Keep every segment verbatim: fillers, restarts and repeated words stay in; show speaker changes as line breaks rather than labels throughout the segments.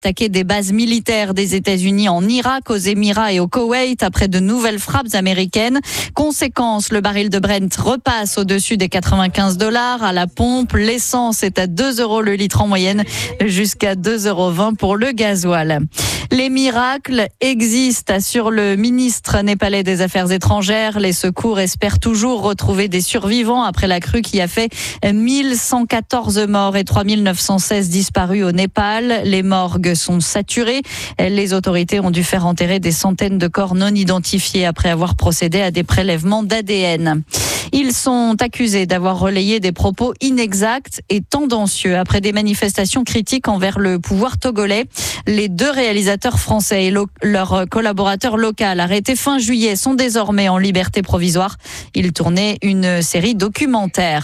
attaqué des bases militaires des États-Unis en Irak, aux Émirats et au Koweït après de nouvelles frappes américaines. Conséquence, le baril de Brent repasse au-dessus des quatre-vingt-quinze dollars à la pompe. L'essence est à deux euros le litre en moyenne, jusqu'à deux euros vingt pour le gasoil. Les miracles existent, assure le ministre népalais des Affaires étrangères. Les secours espèrent toujours retrouver des survivants après la crue qui a fait mille cent quatorze morts et trois mille neuf cent seize disparus au Népal. Les morgues sont saturées. Les autorités ont dû faire enterrer des centaines de corps non identifiés après avoir procédé à des prélèvements d'A D N. Ils sont accusés d'avoir relayé des propos inexacts et tendancieux après des manifestations critiques envers le pouvoir togolais. Les deux réalisateurs français et lo- leur collaborateur local arrêtés fin juillet sont désormais en liberté provisoire. Ils tournaient une série documentaire.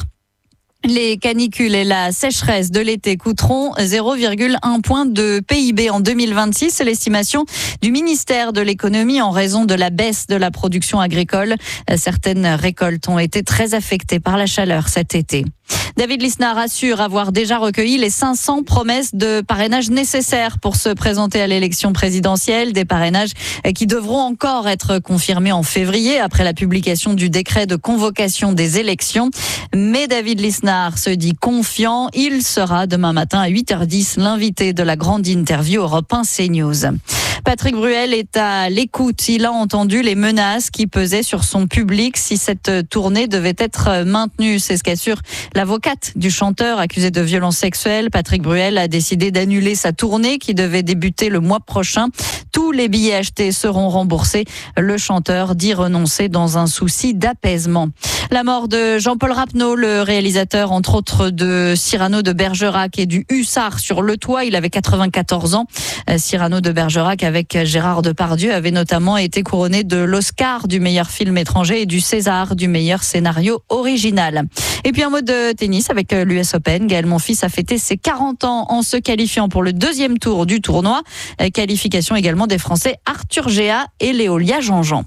Les canicules et la sécheresse de l'été coûteront zéro virgule un point de P I B en deux mille vingt-six. C'est l'estimation du ministère de l'économie en raison de la baisse de la production agricole. Certaines récoltes ont été très affectées par la chaleur cet été. David Lisnard assure avoir déjà recueilli les cinq cents promesses de parrainage nécessaires pour se présenter à l'élection présidentielle. Des parrainages qui devront encore être confirmés en février après la publication du décret de convocation des élections. Mais David Lisnard se dit confiant. Il sera demain matin à huit heures dix l'invité de la grande interview Europe un CNews. Patrick Bruel est à l'écoute. Il a entendu les menaces qui pesaient sur son public si cette tournée devait être maintenue. C'est ce qu'assure l'avocate du chanteur accusé de violences sexuelles. Patrick Bruel a décidé d'annuler sa tournée qui devait débuter le mois prochain. Tous les billets achetés seront remboursés. Le chanteur dit renoncer dans un souci d'apaisement. La mort de Jean-Paul Rapneau, le réalisateur entre autres de Cyrano de Bergerac et du Hussard sur le toit. Il avait quatre-vingt-quatorze ans. Cyrano de Bergerac avec Gérard Depardieu avait notamment été couronné de l'Oscar du meilleur film étranger et du César du meilleur scénario original. Et puis un mot de tennis avec l'U S Open. Gaël Monfils a fêté ses quarante ans en se qualifiant pour le deuxième tour du tournoi. Qualification également des Français Arthur Géat et Léolia Jean-Jean.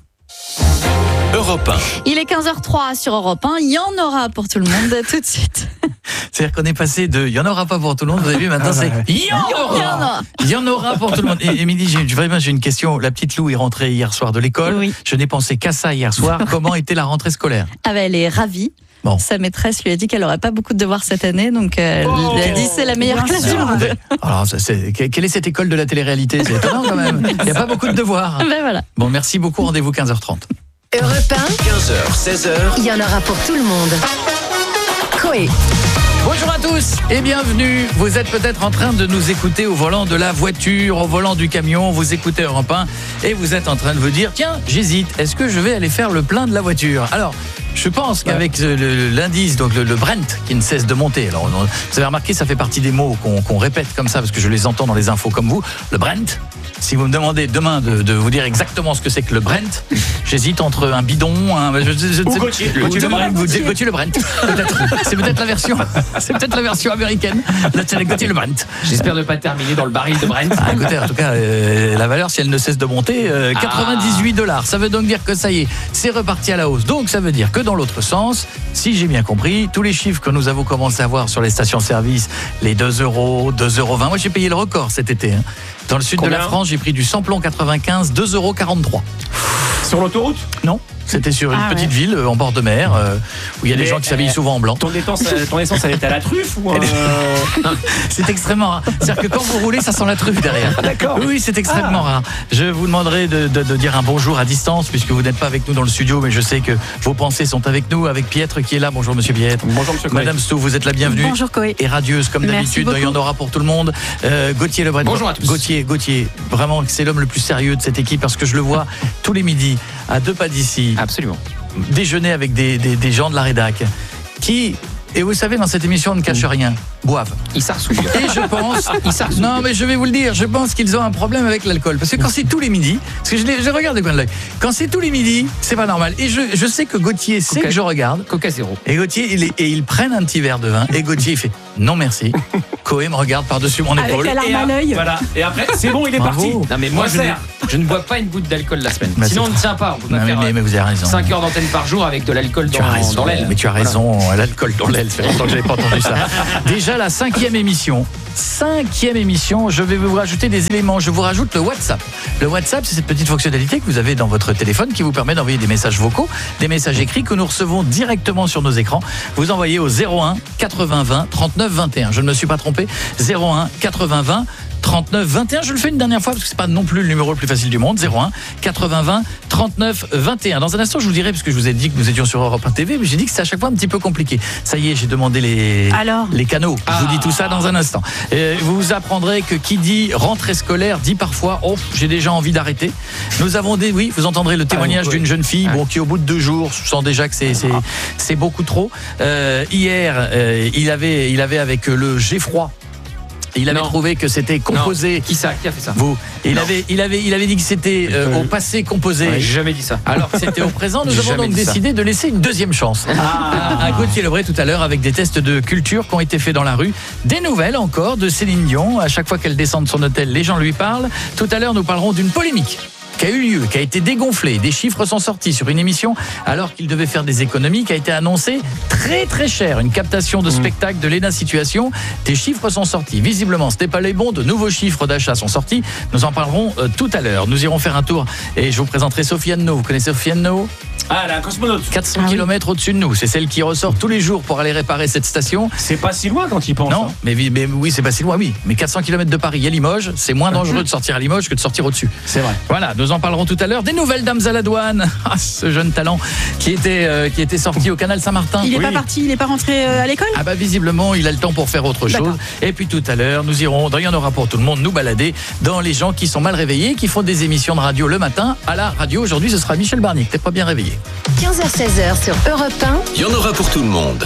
Europe un.
Il est quinze heures trois sur Europe un. Il y en aura pour tout le monde tout de suite.
C'est-à-dire qu'on est passé de il y en aura pas pour tout le monde, vous avez vu, maintenant c'est il y en aura. Il y en aura pour tout le monde. Et Émilie, j'ai vraiment j'ai une question. La petite Lou est rentrée hier soir de l'école.
Oui.
Je n'ai pensé qu'à ça hier soir. Comment était la rentrée scolaire?
Ah ben, elle est ravie.
Bon.
Sa maîtresse lui a dit qu'elle n'aurait pas beaucoup de devoirs cette année, donc euh,
Oh,
elle a dit c'est la meilleure classe du monde.
Alors, ça, c'est, quelle est cette école de la télé-réalité? C'est étonnant quand même. Il n'y a pas beaucoup de devoirs.
Ben voilà.
Bon, merci beaucoup. Rendez-vous quinze heures trente.
Europe un,
quinze heures, seize heures.
il y en aura pour tout le monde. Coé.
Bonjour à tous et bienvenue. Vous êtes peut-être en train de nous écouter au volant de la voiture, au volant du camion, vous écoutez Europe un et vous êtes en train de vous dire tiens, j'hésite, est-ce que je vais aller faire le plein de la voiture? Alors, je pense qu'avec le, le, l'indice, donc le, le Brent qui ne cesse de monter, alors on, vous avez remarqué, ça fait partie des mots qu'on, qu'on répète comme ça parce que je les entends dans les infos comme vous, le Brent. Si vous me demandez demain de, de vous dire exactement ce que c'est que le Brent, j'hésite entre un bidon, un je, je, je,
Ou
je,
Gauthier.
le,
Gauthier
le,
le Brent.
Gauthier, Gauthier le Brent. Peut-être. C'est peut-être la version, c'est peut-être la version américaine. Là, c'est Gauthier le Brent.
J'espère ne pas terminer dans le baril de Brent.
Ah, écoutez, en tout cas, euh, la valeur, si elle ne cesse de monter, euh, quatre-vingt-dix-huit dollars. Ça veut donc dire que ça y est, c'est reparti à la hausse. Donc, ça veut dire que dans l'autre sens, si j'ai bien compris, tous les chiffres que nous avons commencé à voir sur les stations-service, les deux euros, deux euros vingt. Moi, j'ai payé le record cet été. Hein. Dans le sud
Combien?
de la France, j'ai pris du samplon quatre-vingt-quinze, deux euros quarante-trois.
Sur l'autoroute?
Non, c'était sur une
Ah
petite
ouais.
ville euh, en bord de mer euh, où il y a des
Mais,
gens qui s'habillent
euh,
souvent en blanc.
Ton essence, ton essence, elle est à la truffe ou euh...
C'est extrêmement rare. C'est-à-dire que quand vous roulez, ça sent la truffe derrière.
D'accord.
Oui, c'est extrêmement rare. Je vous demanderai de, de, de dire un bonjour à distance puisque vous n'êtes pas avec nous dans le studio, mais je sais que vos pensées sont avec nous, avec Pietre qui est là. Bonjour Monsieur Pietre.
Bonjour Monsieur Coé.
Madame Stou, vous êtes la bienvenue.
Bonjour Coé.
Et radieuse comme
Merci
d'habitude,
beaucoup.
il y en aura pour tout le monde. Euh, Gauthier Lebret.
Bonjour à tous.
Gauthier, Gauthier, vraiment c'est l'homme le plus sérieux de cette équipe parce que je le vois tous les midis à deux pas d'ici
Absolument.
déjeuner avec des, des, des gens de la rédac qui, et vous savez, dans cette émission on ne cache rien, boivent.
Il s'arsouille.
Et je pense,
Il s'arsouille.
non mais je vais vous le dire, je pense qu'ils ont un problème avec l'alcool. Parce que quand c'est tous les midis, parce que je, les, je regarde des coins de l'œil, quand c'est tous les midis, c'est pas normal. Et je, je sais que Gauthier sait
Coca-
que je regarde.
Coca zéro.
Et Gauthier, il est- et ils prennent un petit verre de vin. Et Gauthier, il fait non merci. Coé me regarde par-dessus mon épaule.
Avec la
Et,
larme à
euh,
l'œil.
Voilà. Et après, c'est bon, il est
Bravo.
parti. Non mais moi,
Moi,
je, ne,
sert.
je ne bois pas une goutte d'alcool la semaine.
Bah,
Sinon, on
c'est-
ne tient pas. On peut
Non,
pas
mais,
faire
mais, mais vous avez raison.
cinq heures d'antenne par jour avec de l'alcool
Tu
dans,
as raison,
dans l'aile.
mais tu as raison, l'alcool dans l'aile, ça fait longtemps que je n'avais pas entendu ça. Déjà la cinquième émission cinquième émission. Je vais vous rajouter des éléments. Je vous rajoute le WhatsApp. Le WhatsApp, c'est cette petite fonctionnalité que vous avez dans votre téléphone qui vous permet d'envoyer des messages vocaux, des messages écrits que nous recevons directement sur nos écrans. Vous envoyez au zéro un quatre-vingts vingt trente-neuf vingt et un. Je ne me suis pas trompé. zéro un quatre-vingts vingt trente-neuf vingt et un. Je le fais une dernière fois parce que c'est pas non plus le numéro le plus facile du monde. zéro un quatre-vingts vingt trente-neuf vingt et un. Dans un instant, je vous dirai, parce que je vous ai dit que nous étions sur Europe un T V, mais j'ai dit que c'est à chaque fois un petit peu compliqué. Ça y est, j'ai demandé les,
Alors
les canaux. Je vous dis tout ça dans un instant. Et vous apprendrez que qui dit rentrée scolaire dit parfois, oh, j'ai déjà envie d'arrêter. Nous avons des, oui, vous entendrez le témoignage
ah, oui.
d'une jeune fille, bon, qui au bout de deux jours sent déjà que c'est, c'est, c'est beaucoup trop. Euh, hier, euh, il avait, il avait avec le Geffroy. Il avait
Non.
trouvé que c'était composé.
Non. Qui ça Qui a fait ça?
Vous. Il
Non.
avait, il avait, il avait dit que c'était euh, au passé composé.
Ouais, J'ai jamais dit ça.
Alors que c'était au présent, nous
J'ai
avons
jamais
donc
dit ça.
décidé de laisser une deuxième chance à, à Gauthier Lebray tout à l'heure avec des tests de culture qui ont été faits dans la rue. Des nouvelles encore de Céline Dion. À chaque fois qu'elle descend de son hôtel, les gens lui parlent. Tout à l'heure, nous parlerons d'une polémique qui a eu lieu, qui a été dégonflée. Des chiffres sont sortis sur une émission alors qu'il devait faire des économies, qui a été annoncée très très cher. Une captation de spectacle de Léna Situation. Des chiffres sont sortis. Visiblement, ce n'est pas les bons. De nouveaux chiffres d'achat sont sortis. Nous en parlerons euh, tout à l'heure. Nous irons faire un tour et je vous présenterai Sophie Anneau. Vous connaissez Sophie Anneau ?
Ah, la cosmonaute.
quatre cents kilomètres au-dessus de nous. C'est celle qui ressort tous les jours pour aller réparer cette station.
C'est pas si loin quand il pense.
Non,
hein.
mais, vi- mais oui, c'est pas si loin, oui. Mais quatre cents kilomètres de Paris à Limoges, c'est moins dangereux de sortir à Limoges que de sortir au-dessus.
C'est vrai.
Voilà, nous en parlerons tout à l'heure. Des nouvelles dames à la douane. Ah, ce jeune talent qui était, euh, qui était sorti au canal Saint-Martin.
Il n'est
Oui.
pas parti, il n'est pas rentré euh, à l'école?
Ah bah visiblement, il a le temps pour faire autre chose.
D'accord.
Et puis tout à l'heure, nous irons, il y en aura pour tout le monde, nous balader dans les gens qui sont mal réveillés, qui font des émissions de radio le matin. À la radio, aujourd'hui, ce sera Michel Barnier. T'es pas bien réveillé.
quinze heures seize heures sur Europe un.
Il y en aura pour tout le monde.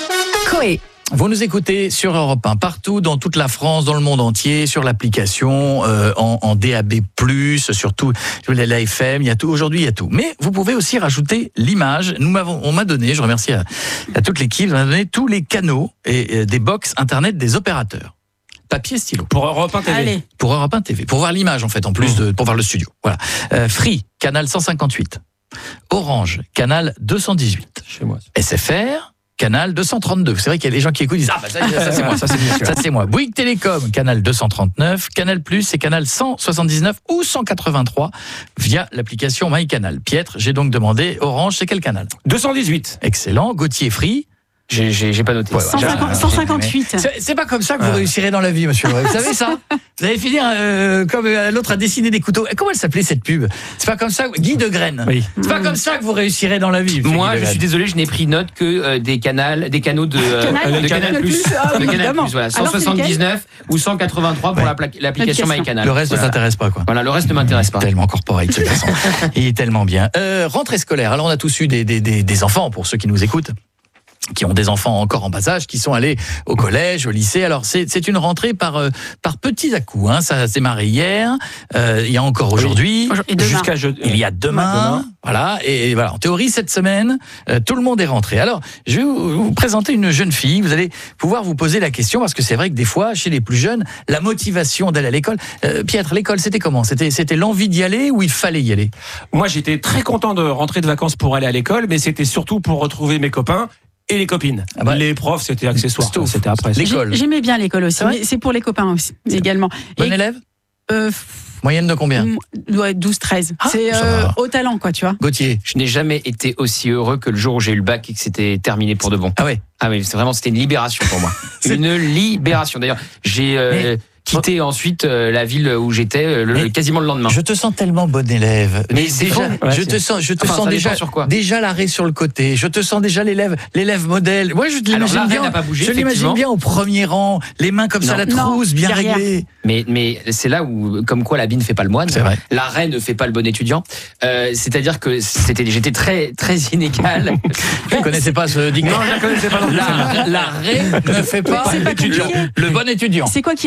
Coé.
Vous nous écoutez sur Europe un, partout dans toute la France, dans le monde entier, sur l'application, euh, en, en D A B plus, surtout la F M, il y a tout. Aujourd'hui, il y a tout. Mais vous pouvez aussi rajouter l'image. Nous m'avons, on m'a donné, je remercie à, à toute l'équipe, on m'a donné tous les canaux et, et des box internet des opérateurs. Papier, stylo.
Pour Europe un T V.
Allez.
Pour Europe un T V, pour voir l'image en fait, en plus de, pour voir le studio. Voilà. Euh, Free, canal cent cinquante-huit. Orange, canal deux cent dix-huit.
Chez moi.
S F R, canal deux cent trente-deux. C'est vrai qu'il y a des gens qui écoutent, ils disent ah bah ça, ça c'est moi, ça c'est bien sûr. Ça c'est moi. Bouygues Télécom, canal deux cent trente-neuf, Canal Plus, c'est canal cent soixante-dix-neuf ou cent quatre-vingt-trois via l'application MyCanal. Pietre, j'ai donc demandé Orange, c'est quel canal?
deux cent dix-huit.
Excellent. Gauthier Free.
J'ai, j'ai, j'ai pas noté.
Ouais,
cent
ouais.
cinquante, cent cinquante-huit.
C'est, c'est pas comme ça que vous réussirez dans la vie, monsieur. Vous savez ça? Vous allez finir euh, comme euh, l'autre a dessiné des couteaux. Et comment elle s'appelait cette pub? C'est pas comme ça, Guy de Graine.
Oui.
C'est pas comme ça que vous réussirez dans la vie. monsieur
Moi,
Guy de
je suis
Graine.
désolé, je n'ai pris note que euh, des canals, des canaux de, euh,
Canal,
euh, de
Canal
Canal Plus,
Plus, ah oui,
de Canal
évidemment.
Plus, voilà,
Alors,
cent soixante-dix-neuf ou cent quatre-vingt-trois pour
Ouais.
la pla- l'application
L'application.
MyCanal.
Le reste ne
Voilà.
s'intéresse pas, quoi.
Voilà, le reste ne m'intéresse pas.
Tellement corporate, ce garçon. Il est tellement bien. Euh, rentrée scolaire. Alors, on a tous eu des, des, des, des enfants, pour ceux qui nous écoutent, qui ont des enfants encore en bas âge, qui sont allés au collège, au lycée. Alors, c'est, c'est une rentrée par, euh, par petits à-coups. Hein. Ça a démarré hier. Euh, il y a encore aujourd'hui.
Et demain.
Jusqu'à je...
Il y a demain,
Demain.
voilà, et, et voilà. En théorie, cette semaine, euh, tout le monde est rentré. Alors, je vais vous, vous présenter une jeune fille. Vous allez pouvoir vous poser la question parce que c'est vrai que des fois, chez les plus jeunes, la motivation d'aller à l'école. Euh, Pietre, l'école, c'était comment ? C'était, c'était l'envie d'y aller ou il fallait y aller ?
Moi, j'étais très content de rentrer de vacances pour aller à l'école, mais c'était surtout pour retrouver mes copains et les copines.
Ah bah,
les profs, c'était accessoire.
Stouff.
C'était après.
Les-
J'ai-
l'école.
J'aimais bien l'école aussi,
C'est vrai
mais c'est pour les copains aussi, également.
Bon
Et,
élève ?
euh,
Moyenne de combien ?
m- ouais, douze treize.
Ah,
C'est
ça
euh,
va.
au talent, quoi, tu vois.
Gauthier.
Je n'ai jamais été aussi heureux que le jour où j'ai eu le bac et que c'était terminé pour de bon.
Ah ouais.
Ah oui, c'est vraiment, c'était une libération pour moi.
C'est-
Une libération. D'ailleurs, j'ai euh,
Mais-
quitté ensuite euh, la ville où j'étais euh, le,
Mais-
quasiment le lendemain.
Je te sens tellement bon élève.
Mais
Dé-
c'est
déjà,
faux.
Ouais,
je
c'est-
te sens, je te
Enfin,
sens
ça
déjà,
dépend sur quoi.
déjà l'arrêt sur le côté. Je te sens déjà l'élève, l'élève modèle. Moi, je
Alors,
l'imagine
l'arrêt
bien.
n'a pas bougé,
je l'imagine
effectivement.
bien au premier rang, les mains comme ça,
Non.
la
Non,
trousse, bien
derrière.
réglée.
Mais, mais c'est là où, comme quoi, l'habit ne fait pas le moine.
C'est vrai.
L'arrêt ne fait pas le bon étudiant. Euh, c'est-à-dire que c'était, j'étais très, très inégal.
Je ne connaissais pas ce dicton.
Non, je la connaissais pas non plus.
La- L'arrêt ne fait pas
C'est pas
l'étudiant.
compliqué.
Le bon étudiant.
C'est quoi qui revenait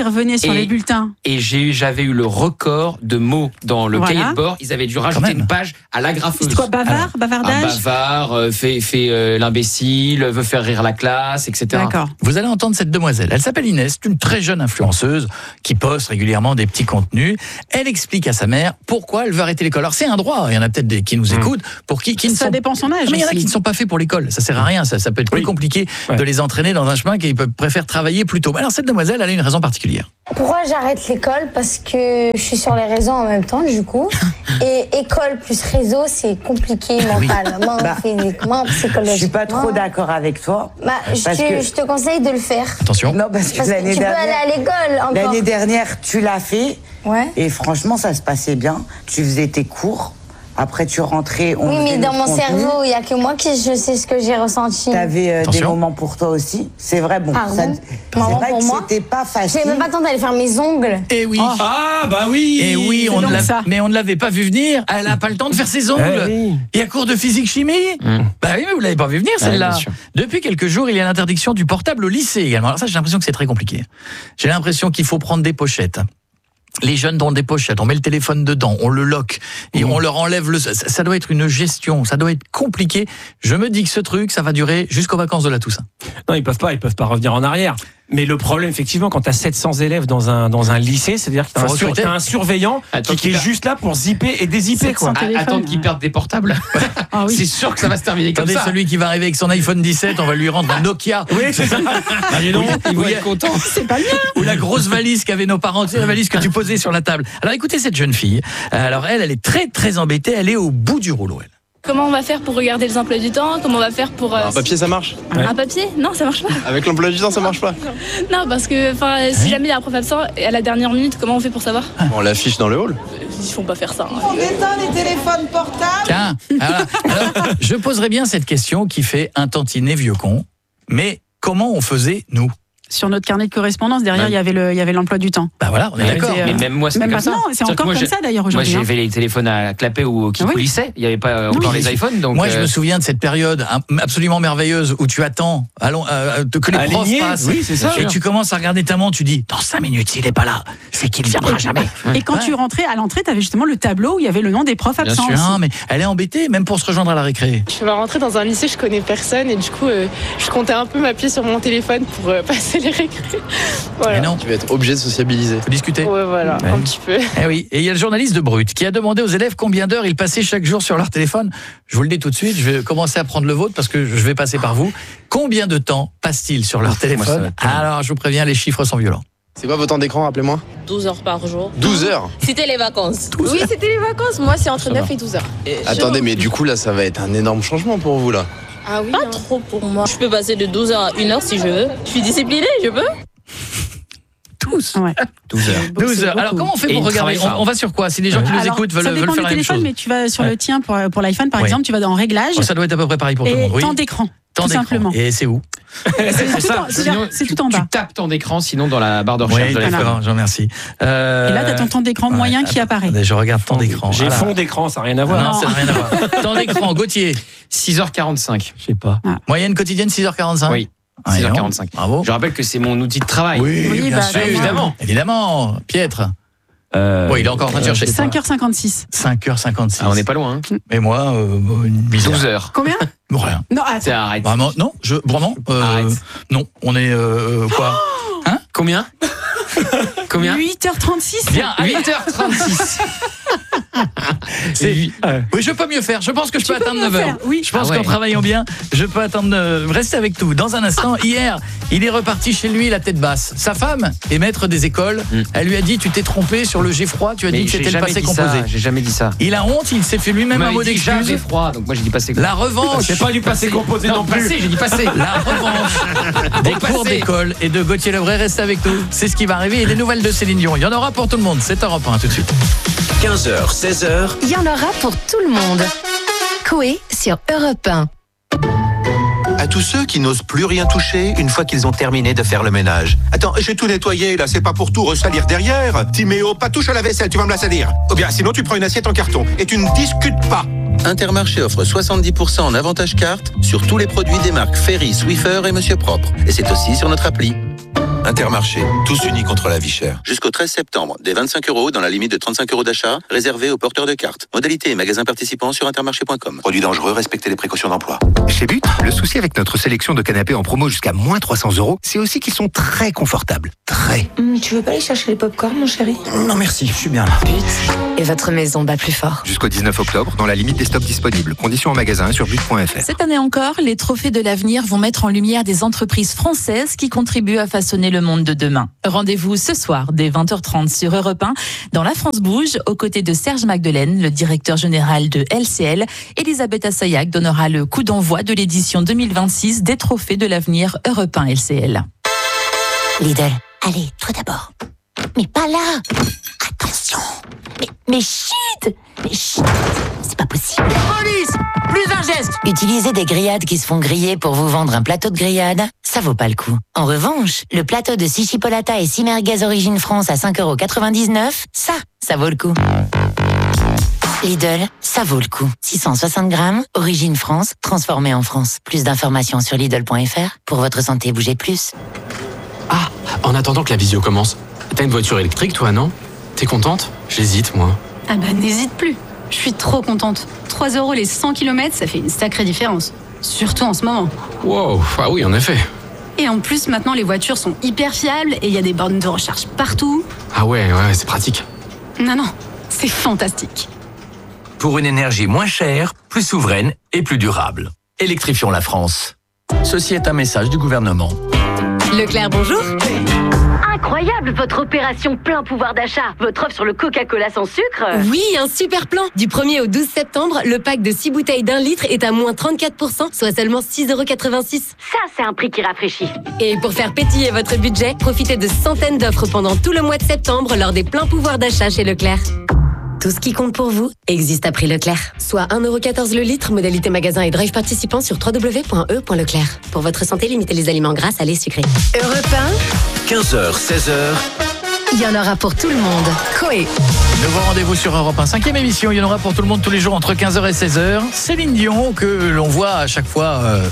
Sur
Et-
les bulletins.
Et j'ai eu, j'avais eu le record de mots dans le
Voilà.
cahier de bord. Ils avaient dû rajouter
même.
une page à l'agrafeuse.
C'est quoi, bavard,
Alors, un
bavardage?
bavard, euh, fait, fait euh, l'imbécile, veut faire rire la classe, et cetera.
D'accord.
Vous allez entendre cette demoiselle. Elle s'appelle Inès, c'est une très jeune influenceuse qui poste régulièrement des petits contenus. Elle explique à sa mère pourquoi elle veut arrêter l'école. Alors c'est un droit, il y en a peut-être des qui nous écoutent, pour qui, qui ne
Ça
sont
dépend son âge.
mais il y en a
aussi.
qui ne sont pas faits pour l'école, ça sert à rien, ça, ça peut être plus
Oui.
compliqué
Ouais.
de les entraîner dans un chemin qu'ils peuvent- préfèrent travailler plus tôt. Alors cette demoiselle, elle a une raison particulière.
Pourquoi j'arrête l'école? Parce que je suis sur les réseaux en même temps, du coup. Et école plus réseau, c'est compliqué mentalement,
Bah,
physiquement, psychologiquement.
Je suis pas trop d'accord avec toi.
Bah, je,
Parce
te,
que-
je te conseille de le faire.
Attention.
Non, parce que
Parce que
l'année
tu peux aller
dernière,
à l'école encore.
l'année dernière, tu l'as fait.
Ouais.
Et franchement, ça se passait bien. Tu faisais tes cours. Après, tu rentrais. On
Oui, mais
faisait
dans
le
mon
contenu.
cerveau, il n'y a que moi qui je sais ce que j'ai ressenti.
T'avais euh, des
Attention.
moments pour toi aussi. C'est vrai, bon.
Pardon.
ça- c'est
Moment
vrai
pour
que
moi.
c'était pas facile.
J'ai même pas le temps d'aller faire mes ongles.
Et oui.
Ah, bah oui.
Et oui, on
donc
ne l'a-
ça.
mais on ne l'avait pas vu venir. Elle n'a pas le temps de faire ses ongles.
Eh oui.
Il y a cours de physique-chimie.
Mm.
Bah oui, mais vous l'avez pas vu venir
Ouais,
celle-là.
bien sûr.
Depuis quelques jours, il y a l'interdiction du portable au lycée également. Alors ça, j'ai l'impression que c'est très compliqué. J'ai l'impression qu'il faut prendre des pochettes. Les jeunes ont des pochettes, on met le téléphone dedans, on le lock et on leur enlève le. Ça, ça doit être une gestion, ça doit être compliqué. Je me dis que ce truc, ça va durer jusqu'aux vacances de la Toussaint.
Non, ils peuvent pas, ils peuvent pas revenir en arrière. Mais le problème, effectivement, quand tu as sept cents élèves dans un, dans un lycée, c'est-à-dire que tu
Faut
as, un, sur-
recruter.
t'as un surveillant
Attends,
qui, qui est
qu'il a-
juste là pour zipper et dézipper, quoi.
sept cents
À-
téléphone,
attendre qu'ils
ouais.
perdent des portables.
Ah oui.
C'est sûr que ça va se terminer comme
Attendez,
ça.
celui qui va arriver avec son iPhone dix-sept, on va lui rendre un Nokia.
Oui, c'est ça. Ah, dis donc.
Ils vont
Oui.
être contents.
C'est pas le mien.
Ou la grosse valise qu'avaient nos parents, tu sais, la valise que tu posais sur la table. Alors écoutez cette jeune fille. Alors elle, elle est très très embêtée, elle est au bout du rouleau, elle.
Comment on va faire pour regarder les emplois du temps? Comment on va faire pour... euh,
Un papier, ça marche.
un papier? Non, ça marche pas.
Avec l'emploi du temps, ça marche pas.
Non, parce que enfin, si jamais il y a un prof absent, et à la dernière minute, comment on fait pour savoir?
On l'affiche dans le hall.
Ils font pas faire ça. hein.
On éteint les téléphones portables.
Tiens, alors, alors, je poserai bien cette question qui fait un tantinet vieux con. Mais comment on faisait, nous?
Sur notre carnet de correspondance, derrière,
Ouais.
il y avait le, il y avait l'emploi du temps.
Bah voilà, on est
Mais-
d'accord.
euh,
Mais même moi, c'était
Même
comme ça.
maintenant, c'est
C'est-à-dire que
encore
moi,
comme
j'ai-
ça d'ailleurs
Moi,
aujourd'hui. hein.
j'avais les téléphones à clapet ou qui
Ah oui.
coulissaient. Il n'y avait pas encore
Oui.
les iPhones. Donc,
Moi, je
euh,
me souviens de cette période hein, absolument merveilleuse où tu attends allons, euh, que les profs
Aligné,
passent
oui, c'est ça.
et tu commences à regarder ta montre, tu dis dans cinq minutes, s'il n'est pas là, c'est qu'il ne viendra jamais.
Et quand tu rentrais à l'entrée, tu avais justement le tableau où il y avait le nom des profs
Bien
absents.
sûr.
aussi.
Non, mais elle est embêtée, même pour se rejoindre à la récré.
Je vais rentrer dans un lycée, je connais personne, et du coup, euh, je comptais un peu m'appuyer sur mon téléphone pour euh, passer les récrés. Voilà.
Mais non,
Tu vas être obligé de sociabiliser.
faut discuter.
Ouais, voilà,
Ouais.
un petit peu.
Eh oui, et il y a le journaliste de Brut qui a demandé aux élèves combien d'heures ils passaient chaque jour sur leur téléphone. Je vous le dis tout de suite, je vais commencer à prendre le vôtre parce que je vais passer par vous. Combien de temps passent-ils sur leur
Moi, ça
téléphone?
va être terrible.
Alors, je vous préviens, les chiffres sont violents.
C'est quoi votre temps d'écran, rappelez-moi
douze heures par jour.
douze heures.
C'était les vacances. Oui, c'était les vacances. Moi, c'est entre neuf et douze heures.
Attendez, mais du coup, là, ça va être un énorme changement pour vous, là.
Ah oui, pas trop pour moi. Je peux passer de douze heures à une heure si je veux. Je suis disciplinée, je peux.
Tous.
Ouais.
douze heures.
douze heures. Alors, comment on fait
Et
pour
ils
regarder
travaillent
on,
fort.
on va sur quoi? Si les gens qui nous
Alors,
écoutent veulent,
ça
veulent
dépend
faire
du
la même
téléphone,
chose.
mais tu vas sur
Ouais.
le tien pour, pour l'iPhone par
Ouais.
exemple, tu vas dans réglages
Oh, ça doit être à peu près pareil pour tout le
et
monde. Oui.
temps d'écran.
Temps
tout
d'écran.
simplement.
Et c'est où?
C'est tout, en- c'est
Sinon,
c'est
tu-
tout en bas.
Tu tapes ton écran, sinon dans la barre de
Oui,
recherche de l'iPhone.
d'accord, je vous remercie. Euh,
Et là, tu as ton temps d'écran
ouais,
moyen qui
attends,
apparaît.
attendez, je regarde temps d'écran.
J'ai
Voilà.
fond d'écran, ça n'a rien à
Ah
voir.
non, ça n'a rien à voir. Temps d'écran, Gauthier.
six heures quarante-cinq.
Je sais pas.
Ah.
Moyenne quotidienne six heures quarante-cinq.
Oui,
Ah,
six
dis
heures
donc.
quarante-cinq.
Bravo.
Je rappelle que c'est mon outil de travail.
Oui,
Oui,
bien
bah,
sûr,
bah,
évidemment. Évidemment. Piètre.
Euh,
Oui, il est encore en train de chercher.
cinq heures cinquante-six.
cinq heures cinquante-six.
Ah, on n'est pas loin. Hein.
Et moi, euh, une bizarre.
douze heures.
Combien?
Rien.
Non, attends.
C'est arrête.
Vraiment, non, je, vraiment, euh,
Arrête.
non, on est, euh, quoi?
Combien Combien
huit heures trente-six.
Bien, allez.
huit heures trente-six.
C'est-
Ouais.
Oui, je peux mieux faire. Je pense que je
Tu
peux,
peux
atteindre
mieux
neuf heures.
faire, oui.
Je pense
Ah ouais.
qu'en travaillant bien, je peux atteindre. neuf- Restez avec tout. Dans un instant, hier, il est reparti chez lui la tête basse. Sa femme est maître des écoles.
Mm.
Elle lui a dit: tu t'es trompé sur le G froid. Tu as
Mais
dit que
j'ai
c'était le
jamais
passé
dit
composé.
ça. J'ai jamais dit ça.
Il a honte. Il s'est fait lui-même un mot
J'ai
d'excuse.
froid, donc moi j'ai dit passé.
La revanche.
C'est pas du passé composé non,
Non,
plus.
passé, j'ai dit passé.
La revanche des cours
Passé.
d'école et de Gauthier Lebray. Reste avec nous. C'est ce qui va arriver. Et des nouvelles de Céline Dion. Il y en aura pour tout le monde. C'est Europe un tout de suite.
quinze heures, seize heures.
Il y en aura pour tout le monde. Coé sur Europe un.
À tous ceux qui n'osent plus rien toucher une fois qu'ils ont terminé de faire le ménage. Attends, j'ai tout nettoyé là, c'est pas pour tout ressalir derrière. Timéo, pas touche à la vaisselle, tu vas me la salir. Ou bien sinon tu prends une assiette en carton et tu ne discutes pas. Intermarché offre soixante-dix pour cent en avantage carte sur tous les produits des marques Ferry, Swiffer et Monsieur Propre. Et c'est aussi sur notre appli. Intermarché, tous unis contre la vie chère. Jusqu'au treize septembre, des vingt-cinq euros dans la limite de trente-cinq euros d'achat, réservés aux porteurs de cartes. Modalité et magasins participants sur intermarché point com. Produits dangereux, respectez les précautions d'emploi.
Chez But, le souci avec notre sélection de canapés en promo jusqu'à moins trois cents euros, c'est aussi qu'ils sont très confortables. Très.
Mmh, tu veux pas aller chercher les pop-corn, mon chéri?
Non merci, je suis bien là.
But. Et votre maison bat plus fort.
Jusqu'au dix-neuf octobre, dans la limite des stocks disponibles. Conditions en magasin sur but point f r.
Cette année encore, les trophées de l'avenir vont mettre en lumière des entreprises françaises qui contribuent à façonner le monde de demain. Rendez-vous ce soir dès vingt heures trente sur Europe un dans La France Bouge, aux côtés de Serge Magdelaine, le directeur général de L C L. Elisabeth Assayag donnera le coup d'envoi de l'édition deux mille vingt-six des trophées de l'avenir Europe un L C L.
Lidl, allez, toi d'abord. Mais pas là. Attention. Mais, mais chut. Mais chut. C'est pas possible.
Police, plus un geste.
Utiliser des grillades qui se font griller pour vous vendre un plateau de grillade, ça vaut pas le coup. En revanche, le plateau de six chipolata et six merguez Origine France à cinq euros quatre-vingt-dix-neuf, ça, ça vaut le coup. Lidl, ça vaut le coup. six cent soixante grammes, Origine France, transformé en France. Plus d'informations sur Lidl point f r. Pour votre santé, bougez plus.
Ah, en attendant que la visio commence, t'as une voiture électrique, toi, non? T'es contente? J'hésite, moi.
Ah bah n'hésite plus. Je suis trop contente. trois euros les cent kilomètres, ça fait une sacrée différence. Surtout en ce moment.
Wow, ah oui, en effet.
Et en plus, maintenant, les voitures sont hyper fiables et il y a des bornes de recharge partout.
Ah ouais, ouais, c'est pratique.
Non, non, c'est fantastique.
Pour une énergie moins chère, plus souveraine et plus durable. Électrifions la France. Ceci est un message du gouvernement.
Leclerc, bonjour.
Incroyable votre opération plein pouvoir d'achat. Votre offre sur le Coca-Cola sans sucre.
Oui, un super plan. Du premier au douze septembre, le pack de six bouteilles d'un litre est à moins trente-quatre pour cent, soit seulement six euros quatre-vingt-six.
Ça, c'est un prix qui rafraîchit.
Et pour faire pétiller votre budget, profitez de centaines d'offres pendant tout le mois de septembre lors des pleins pouvoirs d'achat chez Leclerc. Tout ce qui compte pour vous existe à prix Leclerc. Soit un euro quatorze le litre, modalité magasin et drive participant sur w w w point e point leclerc. Pour votre santé, limitez les aliments gras, salés, sucrés. Europe un,
quinze heures, seize heures.
il y en aura pour tout le monde. Coé.
Nouveau rendez-vous sur Europe un, cinquième émission. Il y en aura pour tout le monde tous les jours entre quinze heures et seize heures. Céline Dion, que l'on voit à chaque fois... Euh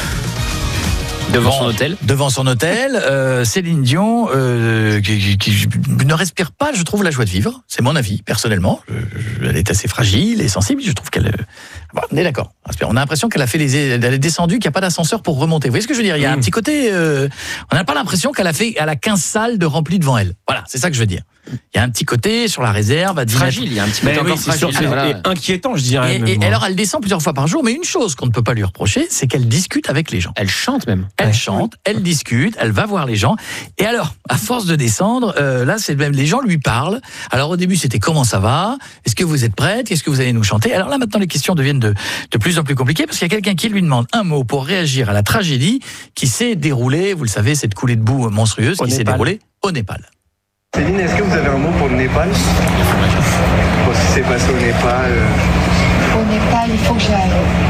Devant son hôtel.
Devant son hôtel, euh, Céline Dion, euh, qui, qui, qui ne respire pas, je trouve, la joie de vivre. C'est mon avis, personnellement. Je, je, elle est assez fragile et sensible. Je trouve qu'elle... Bon, on est d'accord. On a l'impression qu'elle a fait les, elle est descendue, qu'il n'y a pas d'ascenseur pour remonter. Vous voyez ce que je veux dire? Il y a mmh. un petit côté... Euh, on n'a pas l'impression qu'elle a fait, elle a quinze salles de remplies devant elle. Voilà, c'est ça que je veux dire. Il y a un petit côté sur la réserve. À
fragile, il y a un petit côté
encore
oui,
fragile.
Sûr,
alors, et inquiétant, je dirais.
Et, et, et alors, elle descend plusieurs fois par jour, mais une chose qu'on ne peut pas lui reprocher, c'est qu'elle discute avec les gens.
Elle chante même.
Elle
ouais.
chante, elle discute, elle va voir les gens. Et alors, à force de descendre, euh, là, c'est même les gens lui parlent. Alors au début, c'était comment ça va? Est-ce que vous êtes prête? Qu'est-ce que vous allez nous chanter? Alors là, maintenant, les questions deviennent de, de plus en plus compliquées parce qu'il y a quelqu'un qui lui demande un mot pour réagir à la tragédie qui s'est déroulée. Vous le savez, cette coulée de boue monstrueuse
au
qui
Népal.
s'est déroulée au Népal.
Céline, est-ce que vous avez un mot pour le Népal? Pour ce qui s'est passé au Népal euh...
Au Népal, il faut que j'aille.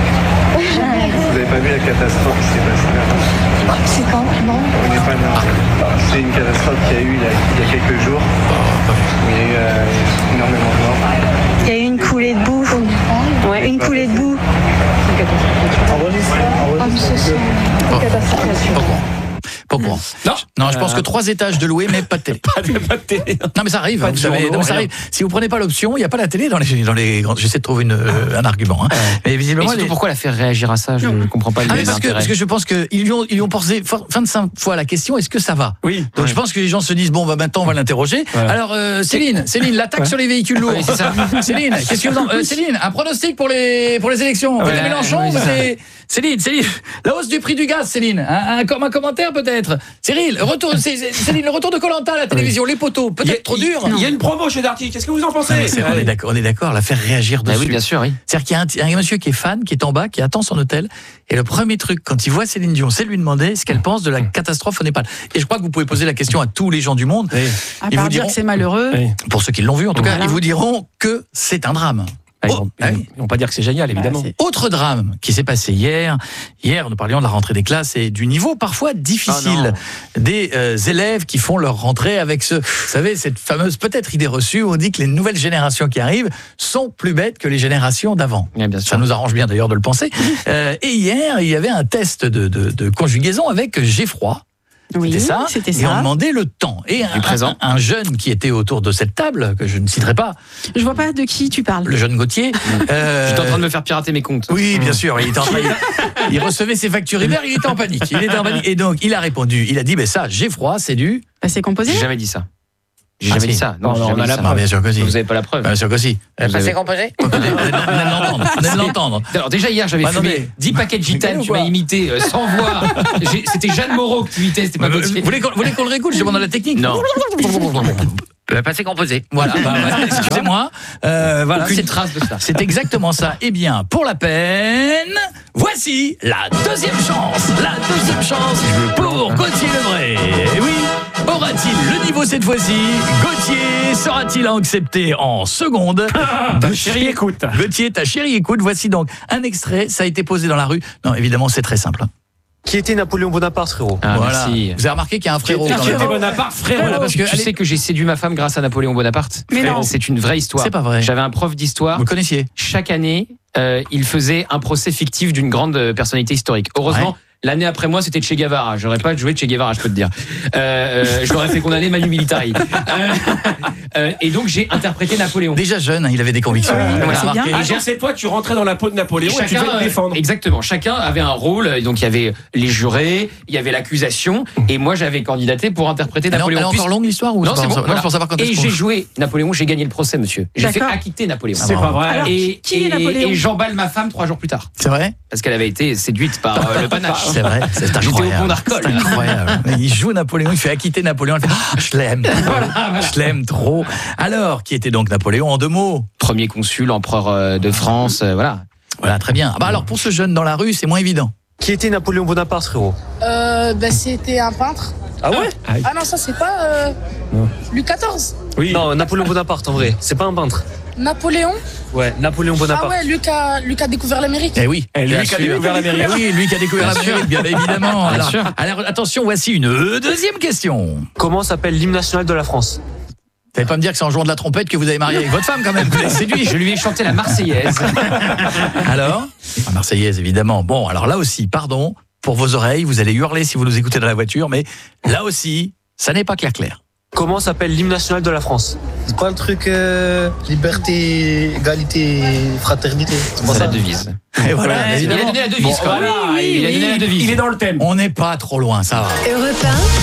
Vous n'avez pas vu la catastrophe qui s'est passée là?
C'est quand? Non.
Au Népal, non. C'est une catastrophe qu'il y a eu il y a, il y a quelques jours. Il y a eu euh, énormément de morts.
Il y a eu une coulée de boue. Au Népal? Ouais, une coulée de boue.
En
Une catastrophe.
Pas courant. Non, non, je pense euh... que trois étages de louer, mais pas de télé.
pas, de, pas de télé.
Non, mais ça arrive.
Pas
vous
de
savez,
journaux,
non, mais ça arrive. Si vous prenez pas l'option, il y a pas la télé dans les dans les. J'essaie de trouver une, euh, un argument. Hein.
Euh,
mais visiblement,
mais surtout
les...
pourquoi la faire réagir à ça? Je ne comprends pas.
Ah, mais parce que parce que je pense que ils lui ont ils lui ont posé vingt-cinq fois la question. Est-ce que ça va?
Oui.
Donc
ouais.
je pense que les gens se disent bon bah maintenant on va l'interroger. Voilà. Alors euh, Céline, Céline, l'attaque ouais. sur les véhicules lourds. Oui, c'est ça. Céline, qu'est-ce que vous en... euh, Céline, un pronostic pour les pour les élections. Ouais, Mélenchon, oui, c'est Céline, Céline, la hausse du prix du gaz, Céline. Un, un, un commentaire peut-être. Cyril, retour, c'est, c'est, Céline, le retour de Koh-Lanta à la télévision, oui. les poteaux, peut-être a, trop dur.
Il y a une promo chez Darty. Qu'est-ce que vous en pensez?
Non, c'est, on est d'accord, on est d'accord. La faire réagir dessus.
Ah oui, bien sûr, oui.
C'est-à-dire qu'il y a un, un monsieur qui est fan, qui est en bas, qui attend son hôtel, et le premier truc quand il voit Céline Dion, c'est lui demander ce qu'elle pense de la catastrophe au Népal. Et je crois que vous pouvez poser la question à tous les gens du monde.
Oui. À part dire que c'est malheureux.
Oui. Pour ceux qui l'ont vu, en tout voilà. cas, ils vous diront que c'est un drame.
Ils vont, oh, ils vont pas dire que c'est génial, évidemment.
Ah, c'est... Autre drame qui s'est passé hier. Hier, nous parlions de la rentrée des classes et du niveau parfois difficile oh des euh, élèves qui font leur rentrée avec ce, vous savez, cette fameuse peut-être idée reçue où on dit que les nouvelles générations qui arrivent sont plus bêtes que les générations d'avant.
Bien, bien sûr.
Ça nous arrange bien d'ailleurs de le penser. euh, et hier, il y avait un test de, de, de conjugaison avec Geffroy. Oui, c'était ça.
C'était
et
ça.
on demandait le temps. Et un, un, un jeune qui était autour de cette table, que je ne citerai pas.
Je vois pas de qui tu parles.
Le jeune Gauthier.
euh... J'étais en train de me faire pirater mes comptes.
Oui, bien sûr. Il était en train, il, il recevait ses factures Uber, il était en panique. Il était en panique. Et donc, il a répondu. Il a dit, ben ça, j'ai froid, c'est du.
Passé composé.
J'ai jamais dit ça. J'ai
ah,
jamais
si.
dit ça. Non,
non,
on a la
preuve. Bien sûr que si.
Vous avez pas la preuve.
Bien sûr que si.
Passé composé.
Vous venez de l'entendre. Vous venez de l'entendre.
Alors déjà hier, j'avais bah, fumé dix paquets de gitane. Tu m'as imité euh, sans voix. C'était Jeanne Moreau que tu imitais. C'était pas Gauthier.
Vous voulez qu'on qu le réécoute? Je demande la technique.
Non.
Passé composé.
Voilà. Bah, ouais, excusez-moi. Euh, voilà.
Aucune trace de ça.
C'est exactement ça. Eh bien, pour la peine, voici la deuxième chance. La deuxième chance pour Gauthier Lebray. Et oui. Aura-t-il le niveau cette fois-ci? Gauthier sera-t-il accepté en seconde?
Ta chérie écoute.
Gauthier, ta chérie écoute. Voici donc un extrait. Ça a été posé dans la rue. Non, évidemment, c'est très simple.
Qui était Napoléon Bonaparte, frérot?
Ah, voilà. Merci. Vous avez remarqué qu'il y a un frérot.
Qui était Bonaparte, frérot.
Voilà, parce que tu allez... sais que j'ai séduit ma femme grâce à Napoléon Bonaparte.
Mais non.
C'est une vraie histoire.
C'est pas vrai.
J'avais un prof d'histoire.
Vous connaissiez?
Chaque année, euh, il faisait un procès fictif d'une grande personnalité historique. Heureusement. Ouais. L'année après moi, c'était Che Guevara. J'aurais pas joué Che Guevara, je peux te dire. Euh, euh, je l'aurais fait condamner Manu Militari. Euh, euh, et donc, j'ai interprété Napoléon.
Déjà jeune, hein, il avait des convictions.
Ouais,
voilà.
c'est bien.
Ah, genre, c'est toi, tu rentrais dans la peau de Napoléon et, et tu devais te défendre.
Exactement. Chacun avait un rôle. Donc, il y avait les jurés, il y avait l'accusation. Et moi, j'avais candidaté pour interpréter
alors,
Napoléon.
Elle est encore longue l'histoire ou
non, c'est bon.
Voilà. Non, pour savoir quand
et j'ai joué Napoléon, j'ai gagné le procès, monsieur. J'ai fait acquitter Napoléon.
C'est pas vrai.
Alors,
et,
qui est
et,
Napoléon?
et j'emballe ma femme trois jours plus tard.
C'est vrai?
Parce qu'elle avait été séduite par euh, le panache.
C'est vrai. C'est
J'étais au pont d'Arcole.
C'est incroyable. Il joue Napoléon, il fait acquitter Napoléon. Il fait, ah, je l'aime.
Voilà, voilà.
Je l'aime trop. Alors, qui était donc Napoléon en deux mots?
Premier consul, empereur de France, euh, voilà.
Voilà, très bien. Ah bah alors, pour ce jeune dans la rue, c'est moins évident.
Qui était Napoléon Bonaparte, frérot?
Euh, bah, c'était un peintre.
Ah ouais?
Ah non, ça c'est pas euh, Louis quatorze.
Oui. Non, Napoléon Bonaparte en vrai. C'est pas un peintre.
Napoléon?
Ouais, Napoléon Bonaparte.
Ah ouais, lui qui a, lui qui a découvert l'Amérique.
Eh oui,
eh, lui qui a découvert l'Amérique.
Eh oui, lui qui a découvert l'Amérique, bien évidemment. Alors, alors, attention, voici une deuxième question.
Comment s'appelle l'hymne national de la France?
Vous n'allez pas me dire que c'est en jouant de la trompette que vous avez marié avec votre femme quand même, vous l'avez séduit.
Je lui ai chanté la Marseillaise.
Alors? La Marseillaise, évidemment. Bon, alors là aussi, pardon, pour vos oreilles, vous allez hurler si vous nous écoutez dans la voiture, mais là aussi, ça n'est pas clair clair.
Comment s'appelle l'hymne national de la France?
C'est quoi le truc euh, liberté, égalité, fraternité?
C'est ça la devise.
Et voilà,
ouais, il a donné la devise bon, quand même.
Voilà,
oui, il a donné la devise.
Il est dans le thème.
On n'est pas trop loin, ça va.
Europe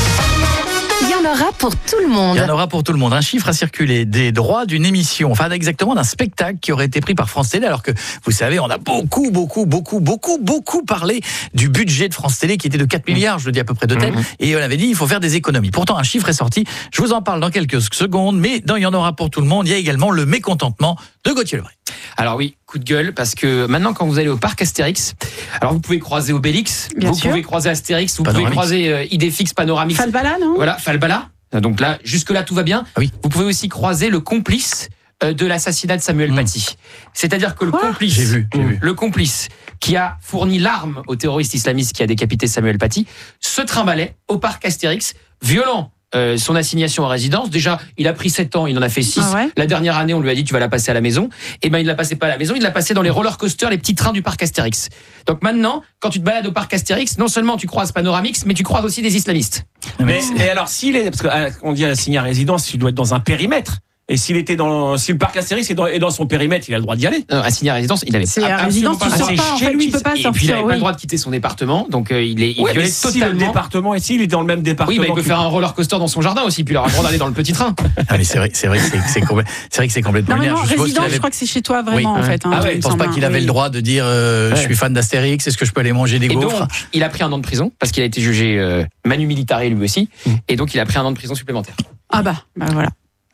un, il y en aura pour tout le monde.
Il y en aura pour tout le monde. Un chiffre a circulé des droits d'une émission, enfin exactement d'un spectacle qui aurait été pris par France Télé, alors que, vous savez, on a beaucoup, beaucoup, beaucoup, beaucoup, beaucoup parlé du budget de France Télé qui était de quatre milliards, je le dis à peu près de tête, mmh. et on avait dit il faut faire des économies. Pourtant, un chiffre est sorti. Je vous en parle dans quelques secondes, mais dans Il y en aura pour tout le monde, il y a également le mécontentement de Gauthier Lebray.
Alors oui, coup de gueule, parce que maintenant quand vous allez au parc Astérix, alors vous pouvez croiser Obélix, Bien vous sûr. pouvez croiser Astérix, vous Panoramix. pouvez croiser euh, Idéfix, Panoramix.
Falbala, non?
Voilà, Falbala. Donc là, jusque-là, tout va bien.
Ah oui.
Vous pouvez aussi croiser le complice euh, de l'assassinat de Samuel mmh. Paty. C'est-à-dire que le
Quoi
complice,
j'ai vu, j'ai vu.
le complice qui a fourni l'arme au terroriste islamiste qui a décapité Samuel Paty, se trimballait au parc Astérix, violant Euh, son assignation à résidence. Déjà, il a pris sept ans, il en a fait six.
Ah ouais.
La dernière année, on lui a dit tu vas la passer à la maison. Et ben il la passait pas à la maison, il l'a passé dans les roller coasters, les petits trains du parc Astérix. Donc maintenant, quand tu te balades au parc Astérix, non seulement tu croises Panoramix, mais tu croises aussi des islamistes.
Mais, mais alors s'il est, parce qu'on dit assigné à résidence, il doit être dans un périmètre. Et s'il était dans, si le parc Astérix est dans, est dans son périmètre, il a le droit d'y aller.
Non, assigné à résidence, il avait
c'est à résidence, tu sors pas, en fait, tu peux pas sortir.
Et puis il n'avait
oui.
pas le droit de quitter son département, donc euh, il est il
ouais,
violait
si
totalement.
Le département, et s'il est dans le même département.
Oui, bah, il peut faire un roller coaster dans son jardin aussi, puis il aura le droit d'aller dans le petit train.
Ah mais c'est vrai, c'est vrai que c'est, c'est, complè... c'est vrai que c'est complètement
linéaire.
Je
résidence,
avait...
je crois que c'est chez toi vraiment oui. en fait. Hein,
ah ouais, je pense pas qu'il avait oui. le droit de dire euh, oui. je suis fan d'Astérix, est-ce que je peux aller manger des
et
gaufres?
Donc, il a pris un an de prison parce qu'il a été jugé euh, Manu Militari lui aussi, mm. et donc il a pris un an de prison supplémentaire.
Ah bah, bah voilà.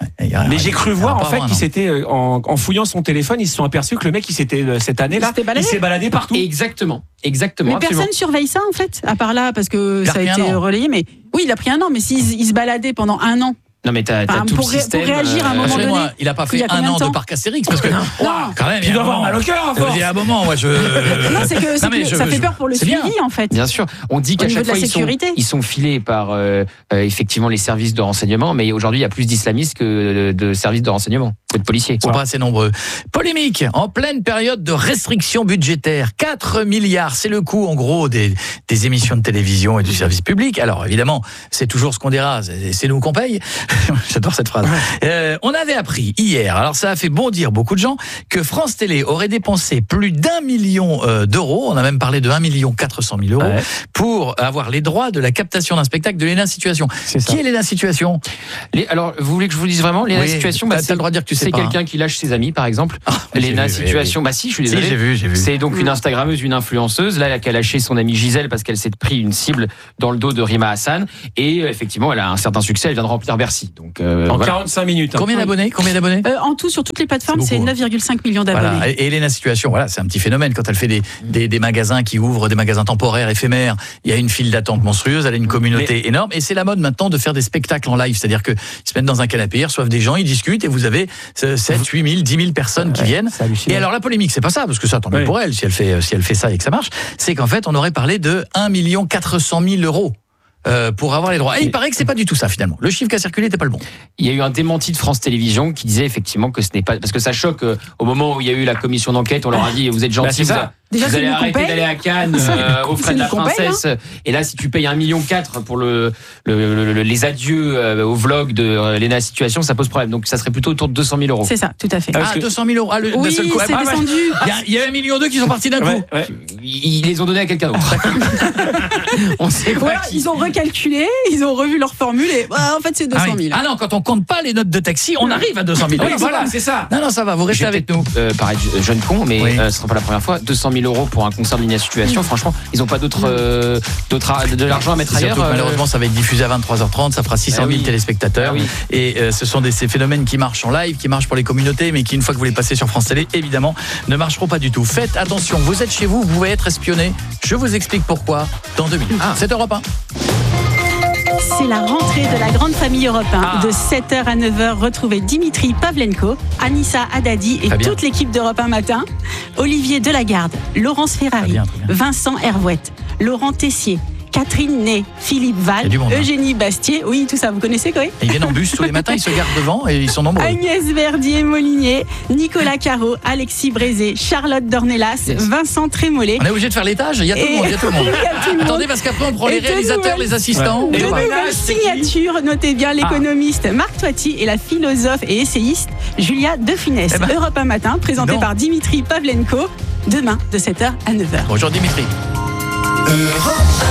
A, mais j'ai cru voir en fait qu'il s'était en, en fouillant son téléphone, ils se sont aperçus que le mec il s'était cette année-là, il, il s'est baladé partout.
Exactement, exactement.
Mais
absolument.
personne surveille ça en fait, à part là parce que
il
ça a été relayé. Mais oui, il a pris un an, mais s'il il se baladait pendant un an.
Non mais t'as, t'as
enfin,
tout
pour,
le système.
Pour réagir à un moment donné.
Moi, il a pas fait un an de, de parc Astérix parce que
non.
Oh, quand même.
Il doit avoir mal au cœur.
Il y a un moment, moi je.
Non, c'est que, c'est que je, ça fait peur pour le suivi
bien.
en fait.
Bien sûr, on dit qu'à chaque fois ils sont, ils sont filés par euh, euh, effectivement les services de renseignement, mais aujourd'hui il y a plus d'islamistes que de, de services de renseignement. faut être policier.
Ils sont pas assez nombreux. Polémique, en pleine période de restrictions budgétaires. quatre milliards, c'est le coût en gros des, des émissions de télévision et du service public. Alors évidemment, c'est toujours ce qu'on dira, c'est, c'est nous qu'on paye. J'adore cette phrase. Euh, on avait appris hier, alors ça a fait bondir beaucoup de gens, que France Télé aurait dépensé plus d'un million euh, d'euros, on a même parlé de un million quatre cent mille euros, ouais. pour avoir les droits de la captation d'un spectacle de Léna Situation. C'est Qui est Léna Situation?
les, Alors, vous voulez que je vous dise vraiment Léna oui, Situation, bah,
t'as le droit de dire que tu sais
c'est
pas,
quelqu'un
hein.
qui lâche ses amis, par exemple. Ah, Léna
vu,
Situation, bah si, je suis désolé.
Si, j'ai vu, j'ai vu.
C'est donc une Instagrammeuse, une influenceuse, là, qui a lâché son amie Gisèle parce qu'elle s'est pris une cible dans le dos de Rima Hassan. Et euh, effectivement, elle a un certain succès, elle vient de remplir Bercy. Donc, euh,
en
voilà.
quarante-cinq minutes. Hein.
Combien d'abonnés Combien d'abonnés
euh, En tout, sur toutes les plateformes, c'est, c'est neuf virgule cinq millions d'abonnés.
Voilà. Et Léna Situation, voilà, c'est un petit phénomène. Quand elle fait des, des, des magasins qui ouvrent, des magasins temporaires, éphémères, il y a une file d'attente monstrueuse, elle a une communauté Mais... énorme. Et c'est la mode maintenant de faire des spectacles en live. C'est-à-dire qu'ils se mettent dans un canapé, ils reçoivent des gens, ils discutent et vous avez sept, huit mille, dix mille personnes qui ouais, viennent. Et alors la polémique, c'est pas ça, parce que ça, tant mieux ouais. pour elle, si elle, fait, si elle fait ça et que ça marche, c'est qu'en fait, on aurait parlé de un million quatre cent mille euros. Euh, pour avoir les droits. Et il paraît que c'est pas du tout ça finalement. Le chiffre qui a circulé n'était pas le bon.
Il y a eu un démenti de France Télévisions qui disait effectivement que ce n'est pas, parce que ça choque euh, au moment où il y a eu la commission d'enquête, on leur a dit vous êtes gentils, bah, vous, vous allez arrêter d'aller à Cannes euh, aux frais de la princesse. Paye, hein. Et là, si tu payes un million quatre pour le, le, le, le les adieux euh, au vlog de euh, Léna Situation, ça pose problème. Donc ça serait plutôt autour de deux cent mille euros.
C'est ça, tout à fait.
Ah, ah deux cent mille euros. Ah, le,
oui,
seul coup.
c'est
ah,
descendu.
Il y, a, il y a un million deux qui sont partis d'un
ouais,
coup.
Ouais. Ils les ont donnés à quelqu'un d'autre. On sait pas
voilà,
qui.
Ils ont recalculé, ils ont revu leur formule et bah, en fait c'est deux cent mille.
Ah, oui. ah non, quand on compte pas les notes de taxi, on arrive à deux cent mille.
Oui, voilà, c'est ça.
Non, non, ça va, vous restez avec nous.
Euh, pareil, jeune con, mais oui. euh, ce sera pas la première fois. deux cent mille euros pour un concert de Léna Situation. Franchement, ils ont pas d'autres, euh, d'autres de l'argent à mettre
c'est
ailleurs.
Euh... Malheureusement, ça va être diffusé à vingt-trois heures trente, ça fera six cent mille ah oui. téléspectateurs. Ah oui. Et euh, ce sont des, ces phénomènes qui marchent en live, qui marchent pour les communautés, mais qui, une fois que vous les passez sur France Télé, évidemment, ne marcheront pas du tout. Faites attention, vous êtes chez vous, vous pouvez être espionné. Je vous explique pourquoi dans deux minutes. Ah. C'est Europe un.
C'est la rentrée de la grande famille Europe un. Ah. De sept heures à neuf heures, retrouvez Dimitri Pavlenko, Anissa Haddadi et toute l'équipe d'Europe un Matin. Olivier Delagarde, Laurence Ferrari, bien, bien. Vincent Hervouette, Laurent Tessier, Catherine Ney, Philippe Val, monde, Eugénie hein. Bastier, oui tout ça vous connaissez quoi.
Ils viennent en bus tous les matins, ils se gardent devant et ils sont nombreux.
Agnès Verdier-Molinier, Nicolas Caro, Alexis Brézé, Charlotte Dornelas, yes. Vincent Trémollet.
On est obligé de faire l'étage, il y a tout le monde, il y a tout le monde. Attendez parce qu'après on prend et les réalisateurs, nouvelles, les assistants.
Ouais. De nouvelles signatures, notez bien l'économiste ah. Marc Toiti et la philosophe et essayiste Julia De Funès. Eh ben, Europe un Matin, présenté non. par Dimitri Pavlenko, demain de sept heures à neuf heures.
Bonjour Dimitri.
Europe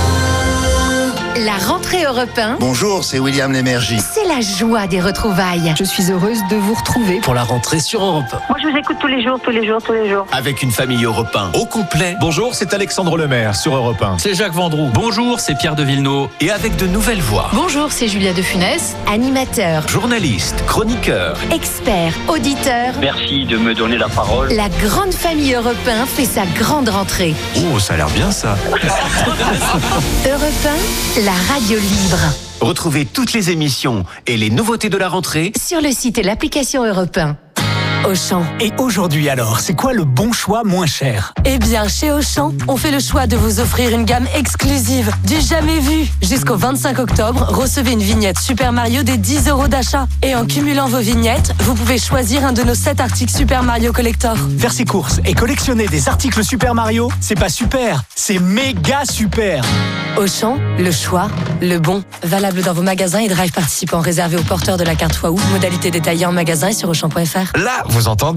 La rentrée Europe un.
Bonjour, c'est William Lémergie.
C'est la joie des retrouvailles.
Je suis heureuse de vous retrouver
pour la rentrée sur Europe un.
Moi, je vous écoute tous les jours, tous les jours, tous les jours.
Avec une famille Europe un au complet.
Bonjour, c'est Alexandre Lemaire sur Europe un.
C'est Jacques Vendroux.
Bonjour, c'est Pierre de Villeneuve et avec de nouvelles voix.
Bonjour, c'est Julia De Funès.
Animateur,
journaliste, chroniqueur,
expert, auditeur.
Merci de me donner la parole.
La grande famille Europe un fait sa grande rentrée.
Oh, ça a l'air bien ça.
Europe un, la radio libre.
Retrouvez toutes les émissions et les nouveautés de la rentrée
sur le site et l'application Europe un. Auchan.
Et aujourd'hui alors, c'est quoi le bon choix moins cher ?
Eh bien, chez Auchan, on fait le choix de vous offrir une gamme exclusive, du jamais vu. Jusqu'au vingt-cinq octobre, recevez une vignette Super Mario des dix euros d'achat. Et en cumulant vos vignettes, vous pouvez choisir un de nos sept articles Super Mario Collector.
Faire ses courses et collectionner des articles Super Mario, c'est pas super, c'est méga super.
Auchan, le choix, le bon. Valable dans vos magasins et drive participants réservés aux porteurs de la carte Waouh. Modalité détaillée en magasin et sur auchan point f r.
Là, vous entendez ?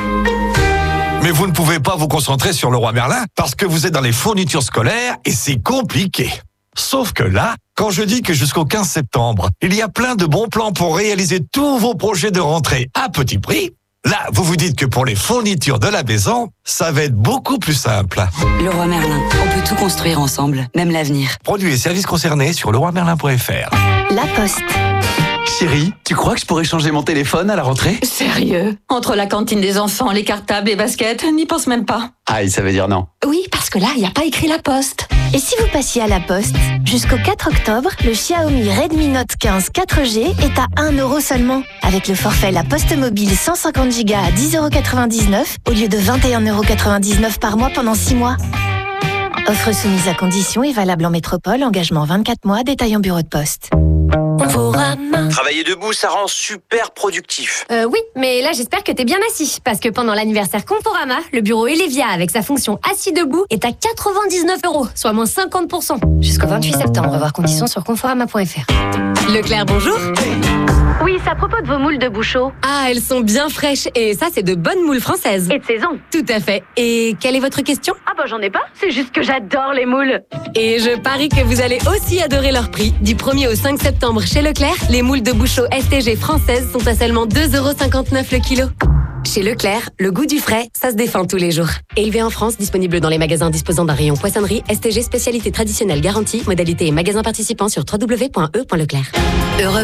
Mais vous ne pouvez pas vous concentrer sur Leroy Merlin parce que vous êtes dans les fournitures scolaires et c'est compliqué. Sauf que là, quand je dis que jusqu'au quinze septembre, il y a plein de bons plans pour réaliser tous vos projets de rentrée à petit prix, là, vous vous dites que pour les fournitures de la maison, ça va être beaucoup plus simple.
Leroy Merlin, on peut tout construire ensemble, même l'avenir.
Produits et services concernés sur leroy merlin point f r.
La Poste.
Chérie, tu crois que je pourrais changer mon téléphone à la rentrée ?
Sérieux ? Entre la cantine des enfants, les cartables, les baskets, n'y pense même pas.
Aïe, ça veut dire non.
Oui, parce que là, il n'y a pas écrit La Poste.
Et si vous passiez à La Poste ? Jusqu'au quatre octobre, le Xiaomi Redmi Note quinze quatre G est à un euro seulement. Avec le forfait La Poste Mobile cent cinquante giga à dix euros quatre-vingt-dixneuf au lieu de vingt et un euros quatre-vingt-dix-neuf par mois pendant six mois. Offre soumise à condition et valable en métropole, engagement vingt-quatre mois, détail en bureau de poste.
On pourra
Conforama.
Travailler debout, ça rend super productif.
Euh, oui, mais là j'espère que t'es bien assis. Parce que pendant l'anniversaire Conforama, le bureau Elevia avec sa fonction assis debout est à quatre-vingt-dix-neuf euros, soit moins cinquante pour cent. Jusqu'au vingt-huit septembre, voir conditions sur conforama point f r. Leclerc, bonjour.
Oui, c'est à propos de vos moules de Bouchot.
Ah, elles sont bien fraîches. Et ça, c'est de bonnes moules françaises.
Et de saison.
Tout à fait. Et quelle est votre question?
Ah bah j'en ai pas, c'est juste que j'adore les moules.
Et je parie que vous allez aussi adorer leur prix. Du premier au cinq septembre chez Leclerc, les moules de Bouchot S T G françaises sont à seulement deux euros cinquante-neuf le kilo. Chez Leclerc, le goût du frais, ça se défend tous les jours. Élevé en France, disponible dans les magasins disposant d'un rayon poissonnerie, S T G spécialité traditionnelle garantie, modalité et magasins participants sur w w w point e point leclerc.
Europe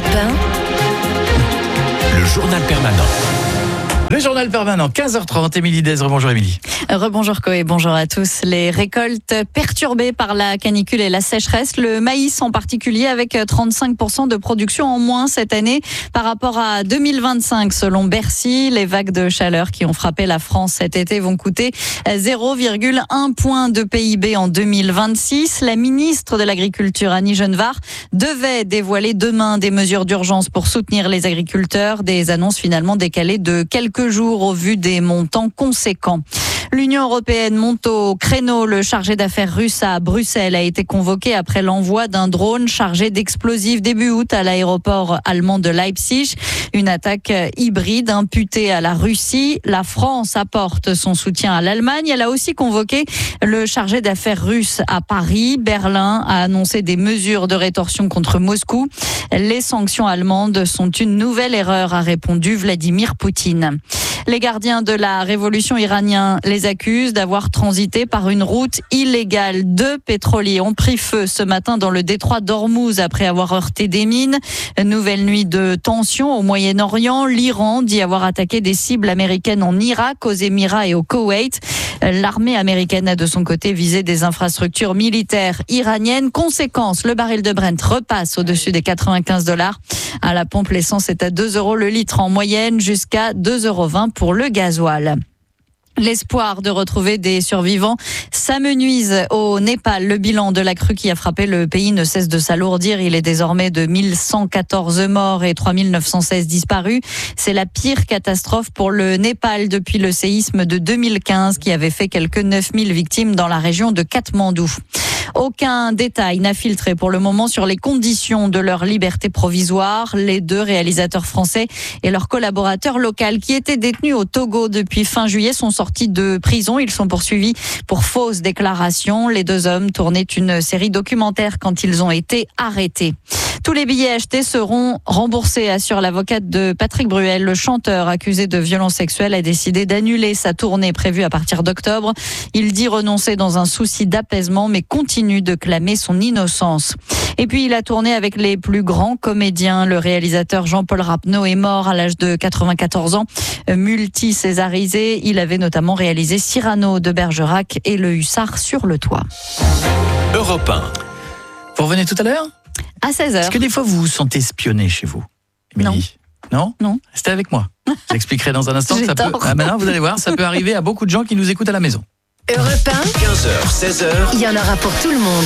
un,
Le journal permanent.
Le journal permanent, quinze heures trente, Émilie Desre. Bonjour Émilie.
Rebonjour Coé, bonjour à tous. Les récoltes perturbées par la canicule et la sécheresse, le maïs en particulier avec trente-cinq pour cent de production en moins cette année par rapport à deux mille vingt-cinq selon Bercy. Les vagues de chaleur qui ont frappé la France cet été vont coûter zéro virgule un point de P I B en deux mille vingt-six. La ministre de l'Agriculture Annie Genevard devait dévoiler demain des mesures d'urgence pour soutenir les agriculteurs. Des annonces finalement décalées de quelques jours au vu des montants conséquents. L'Union européenne monte au créneau. Le chargé d'affaires russe à Bruxelles a été convoqué après l'envoi d'un drone chargé d'explosifs début août à l'aéroport allemand de Leipzig. Une attaque hybride imputée à la Russie. La France apporte son soutien à l'Allemagne. Elle a aussi convoqué le chargé d'affaires russe à Paris. Berlin a annoncé des mesures de rétorsion contre Moscou. Les sanctions allemandes sont une nouvelle erreur, a répondu Vladimir Poutine. Les gardiens de la révolution iranienne les accusent d'avoir transité par une route illégale. Deux pétroliers ont pris feu ce matin dans le détroit d'Ormuz après avoir heurté des mines. Nouvelle nuit de tension au Moyen-Orient. L'Iran dit avoir attaqué des cibles américaines en Irak, aux Émirats et au Koweït. L'armée américaine a de son côté visé des infrastructures militaires iraniennes. Conséquence, le baril de Brent repasse au-dessus des quatre-vingt-quinze dollars. À la pompe, l'essence est à deux euros le litre en moyenne, jusqu'à deux euros vingt pour le gasoil. L'espoir de retrouver des survivants s'amenuise au Népal. Le bilan de la crue qui a frappé le pays ne cesse de s'alourdir. Il est désormais de mille cent quatorze morts et trois mille neuf cent seize disparus. C'est la pire catastrophe pour le Népal depuis le séisme de deux mille quinze qui avait fait quelques neuf mille victimes dans la région de Katmandou. Aucun détail n'a filtré pour le moment sur les conditions de leur liberté provisoire. Les deux réalisateurs français et leur collaborateur local qui étaient détenus au Togo depuis fin juillet sont sortis de prison. Ils sont poursuivis pour fausses déclarations. Les deux hommes tournaient une série documentaire quand ils ont été arrêtés. Tous les billets achetés seront remboursés, assure l'avocate de Patrick Bruel. Le chanteur accusé de violences sexuelles a décidé d'annuler sa tournée prévue à partir d'octobre. Il dit renoncer dans un souci d'apaisement, mais continue de clamer son innocence. Et puis il a tourné avec les plus grands comédiens. Le réalisateur Jean-Paul Rapneau est mort à l'âge de quatre-vingt-quatorze ans, multi-césarisé. Il avait notamment réalisé Cyrano de Bergerac et Le Hussard sur le toit.
Europe un.
Vous revenez tout à l'heure ?
À seize heures.
Est-ce que des fois vous vous sentez espionné chez vous, Émilie ? Non. Non
Non.
Restez avec moi. J'expliquerai dans un instant que
J'ai
ça peut.
tort.
Ah, maintenant, vous allez voir, ça peut arriver à beaucoup de gens qui nous écoutent à la maison.
Europe un,
quinze heures, seize heures.
il y en aura pour tout le monde.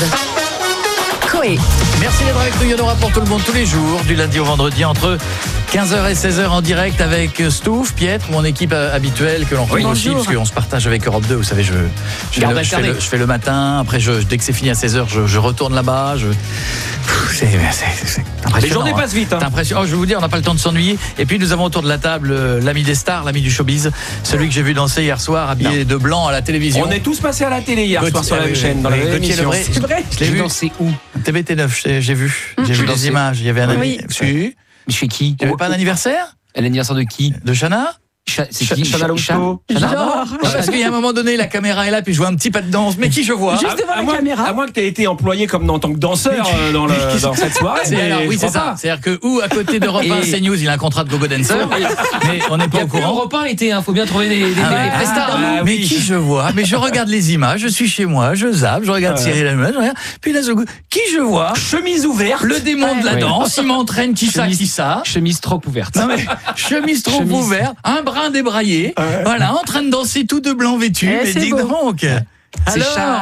Coé.
Merci d'être avec nous. Il y en aura pour tout le monde tous les jours, du lundi au vendredi, entre quinze heures et seize heures en direct avec Stouff, Pietre, mon équipe habituelle que l'on
Oui,
retrouve aussi,
bonjour.
parce qu'on se partage avec Europe deux. Vous savez, je, je,
Garde
je, fais, le,
alternée.
je fais le matin, après, je, dès que c'est fini à seize heures, je, je retourne là-bas. Je... Pff, C'est, c'est, c'est impressionnant.
Les journées passent vite, hein.
C'est impressionnant. Oh, je vais vous dire, on n'a pas le temps de s'ennuyer. Et puis, nous avons autour de la table euh, l'ami des stars, l'ami du showbiz, celui que j'ai vu danser hier soir, habillé de blanc à la télévision.
On est tous passés à la télé hier
Gauthier-
soir sur la
ah
même
oui,
chaîne,
oui,
dans la
oui,
même
Gauthier
émission.
Lebray.
C'est vrai.
Je l'ai
J'ai
vu.
dansé où?
T V T neuf, j'ai, j'ai vu. J'ai vu les
dansé.
images. Il y avait un
Oui.
ami. Si.
Chez qui?
Il n'y avait pas d'anniversaire
L'anniversaire de qui?
de Chana?
Cha- C'est
Cha-
qui?
Chana
Cha-
Lousteau.
Cha- Chana
Non, parce qu'il y a un moment donné, la caméra est là, puis je vois un petit pas de danse. Mais qui je vois?
Juste devant
À
la
moins,
caméra.
à moins que tu aies été employé comme en tant que danseur euh, dans, le, dans cette soirée.
C'est-
mais
alors, oui,
je
c'est
crois
ça.
pas.
C'est-à-dire que, ou à côté d'Europe un,
Et-
CNews, il a un contrat de gogo dancer, mais on n'est
Il y
pas
a
au
plus
courant.
Europe un été, hein, faut bien trouver des, des,
Ah
des
ouais.
prestats.
Ah,
mais
oui.
qui je vois? Mais je regarde les images, je suis chez moi, je zappe, je regarde
Ouais.
Cyril Hanouna, je regarde. Puis là, ce coup, qui je vois?
Chemise ouverte.
Le démon de la
Ouais.
danse, il m'entraîne, qui ça,
Chemise-
qui ça?
Chemise trop ouverte.
Non mais, chemise trop
Chemise.
ouverte, un brin débraillé,
Ouais.
voilà, en train de danser tout de blanc vêtu.
Eh,
mais
c'est
dis
beau.
donc.
C'est
Alors,
Chana.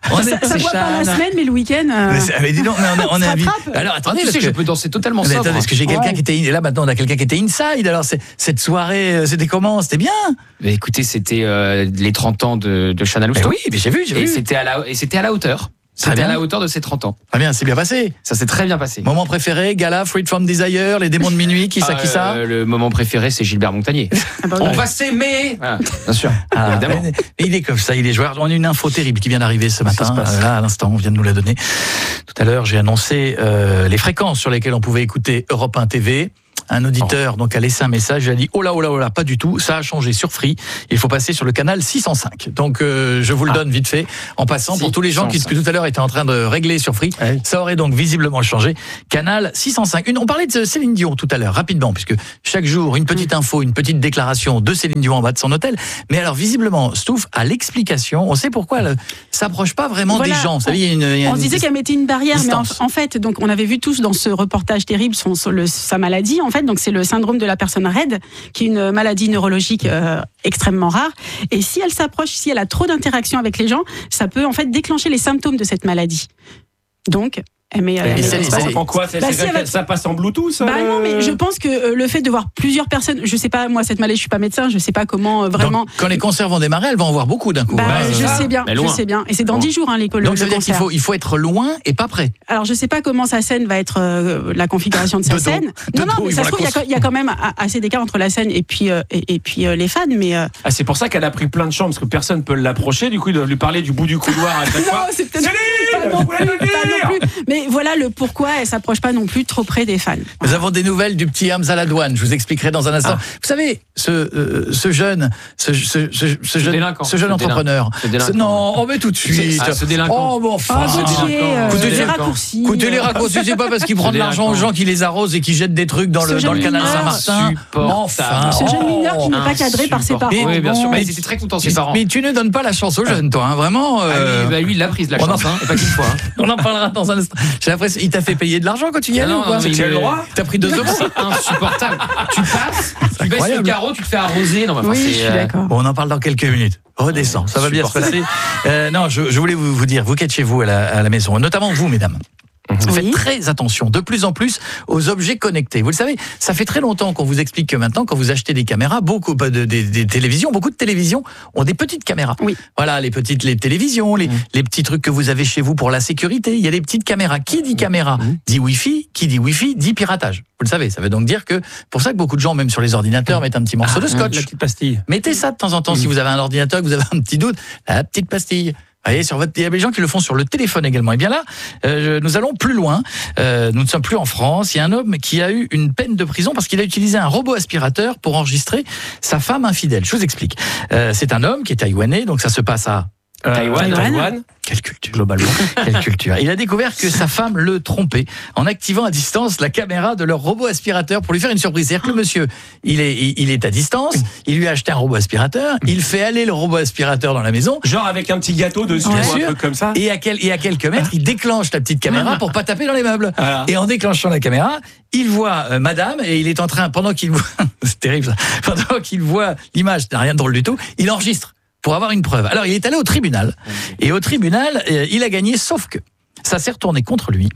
On est,
Ça, ça
c'est
boit pas la
Chana.
semaine, mais le week-end. euh,
Mais, c'est- mais dis donc, mais on est, on est
ça
invité.
attrape.
Alors attendez,
Ah, tu
parce
sais,
que-
je peux danser totalement
Mais
sobre.
attendez, parce que j'ai quelqu'un
Ouais.
qui était là maintenant, on a quelqu'un qui était inside. Alors c'est- cette soirée, euh, c'était comment? C'était bien.
Mais écoutez, c'était euh, les trente ans de, de Chana
Mais
Lousteau.
oui, mais j'ai vu, j'ai
Et
vu.
c'était à la et c'était à la hauteur.
Très
C'était à
bien.
la hauteur de ses trente ans.
Très bien, c'est bien passé.
Ça s'est très bien passé.
Moment préféré, gala, Freed from Desire, les démons de minuit, qui ça,
Ah,
qui ça?
euh, Le moment préféré, c'est Gilbert Montagnier.
Ah bah oui.
On va s'aimer. Voilà, bien sûr.
Ah,
évidemment.
mais- mais il est comme ça, il est joueur. On a une info terrible qui vient d'arriver ce matin. Euh, là, à l'instant, on vient de nous la donner. Tout à l'heure, j'ai annoncé euh, les fréquences sur lesquelles on pouvait écouter Europe un T V. Un auditeur donc a laissé un message, il a dit oh là oh là oh là, pas du tout, ça a changé sur Free. Il faut passer sur le canal six cent cinq. Donc euh, je vous le donne vite fait en passant pour tous les gens qui
six cent cinq.
tout à l'heure étaient en train de régler sur Free.
Ouais.
Ça aurait donc visiblement changé. Canal six cent cinq. Une, on parlait de Céline Dion tout à l'heure rapidement puisque chaque jour une petite info, une petite déclaration de Céline Dion en bas de son hôtel. Mais alors visiblement Stouff a l'explication. On sait pourquoi elle s'approche pas vraiment
Voilà.
des gens. Vous savez, il y a une, il y a
On
une
se disait qu'elle mettait une barrière, mais en,
distance.
en fait, donc on avait vu tous dans ce reportage terrible son, son- le- sa maladie. En fait, donc c'est le syndrome de la personne raide, qui est une maladie neurologique euh, extrêmement rare. Et si elle s'approche, si elle a trop d'interactions avec les gens, ça peut en fait déclencher les symptômes de cette maladie. Donc, elle met. elle met
c'est-
l'espace.
c'est-
En quoi ça,
Bah,
c'est-
si elle va-
ça passe en Bluetooth
Bah
euh,
non, mais je pense que euh, le fait de voir plusieurs personnes, je sais pas, moi cette maladie, je suis pas médecin, je sais pas comment euh, vraiment.
Donc, quand les concerts vont démarrer, elle va en voir beaucoup d'un coup.
Bah,
hein.
je sais bien,
Mais
je
loin.
sais bien. Et c'est dans
Bon.
dix jours, hein, l'école.
Donc
le
ça veut dire qu'il
concert.
faut, il faut être loin et pas près.
Alors je sais pas comment sa scène va être, euh, la configuration de sa
De dos.
scène.
De
Non, non,
dos,
mais
ils
ça
vont
se trouve, il y, a
la
quand- il y a quand même a- assez d'écart entre la scène et puis, euh, et, et puis euh, les fans. Mais euh,
Ah, c'est pour ça qu'elle a pris plein de chambres, parce que personne ne peut l'approcher, du coup ils doivent lui parler du bout du couloir à chaque
non,
fois.
c'est peut-être
Céline,
pas non
vous pouvez
plus,
le
pas
dire
non plus. Mais voilà le pourquoi elle s'approche pas non plus trop près des fans.
Nous avons des nouvelles du petit Hamza Ladouane. Je vous expliquerai dans un instant.
Ah.
Vous savez, ce, euh, ce jeune, ce, ce, ce, ce jeune,
délinquant.
ce jeune
Ce
entrepreneur.
délinquant. Ce délinquant.
Ce- non, on met tout de suite.
Ah, ce délinquant.
Oh, bon, enfin.
Ah,
ce
Gauthier,
délinquant.
euh,
Écoutez,
les
c'est-
raccourcis.
Écoutez, les
euh,
raccourcis, c'est pas parce qu'il prend
Ce
de l'argent aux
délinquant.
gens qui les arrose et qui jette des trucs dans
Ce
le, dans le
jeune
canal
mineur.
Saint-Martin.
Insupportable.
Enfin.
Ce jeune mineur qui n'est pas cadré par ses parents.
Oui, bien sûr.
bon.
Mais ils étaient très contents, ses parents.
Mais tu ne donnes pas la chance aux jeunes, toi, hein, vraiment.
Ah,
euh,
lui, bah, lui, il l'a prise, la
on
chance,
en-
hein, et pas qu'une fois. hein.
On en parlera dans un instant. J'ai l'impression, il t'a fait payer de l'argent quand tu y
Ah
allais
non,
ou quoi
non, mais
Tu as le
il-
droit
T'as pris deux euros.
C'est insupportable. Tu passes, tu baisses le
incroyable.
carreau, tu te fais arroser. Non, mais enfin,
Oui,
c'est,
je suis
euh,
d'accord.
Bon, on en parle dans quelques minutes. Redescends, ça va bien se passer. Euh, non, je, je voulais vous, vous dire, vous qui êtes chez vous à la, à la maison, notamment vous, mesdames. Faites
Oui.
très attention, de plus en plus, aux objets connectés. Vous le savez, ça fait très longtemps qu'on vous explique que maintenant, quand vous achetez des caméras, beaucoup de, de- des- des télévisions, beaucoup de télévisions ont des petites caméras.
Oui.
Voilà, les petites les télévisions, les, les petits trucs que vous avez chez vous pour la sécurité. Il y a des petites caméras. Qui dit caméra dit Wi-Fi. Qui dit Wi-Fi dit piratage. Vous le savez, ça veut donc dire que, pour ça que beaucoup de gens, même sur les ordinateurs, mettent un petit morceau de scotch.
La petite pastille.
Mettez ça de temps en temps si vous avez un ordinateur, que vous avez un petit doute, la petite pastille. Vous voyez, sur votre, il y a des gens qui le font sur le téléphone également. Et bien là, euh, nous allons plus loin. Euh, nous ne sommes plus en France. Il y a un homme qui a eu une peine de prison parce qu'il a utilisé un robot aspirateur pour enregistrer sa femme infidèle. Je vous explique. Euh, c'est un homme qui est taïwanais, donc ça se passe à
Euh,
Taïwan.
Taïwan.
quelle culture globalement. Quelle culture. Il a découvert que sa femme le trompait en activant à distance la caméra de leur robot aspirateur pour lui faire une surprise. C'est-à-dire que le monsieur, il est, il il est à distance, il lui a acheté un robot aspirateur, il fait aller le robot aspirateur dans la maison.
Genre avec un petit gâteau dessus,
Bien
ou un
sûr.
truc comme ça.
Et à, quel, et à quelques mètres, il déclenche la petite caméra pour pas taper dans les meubles.
Voilà.
Et en déclenchant la caméra, il voit euh, madame et il est en train, pendant qu'il voit, c'est terrible ça, pendant qu'il voit l'image, c'est rien de drôle du tout, il enregistre pour avoir une preuve. Alors il est allé au tribunal et au tribunal, euh, il a gagné, sauf que ça s'est retourné contre lui.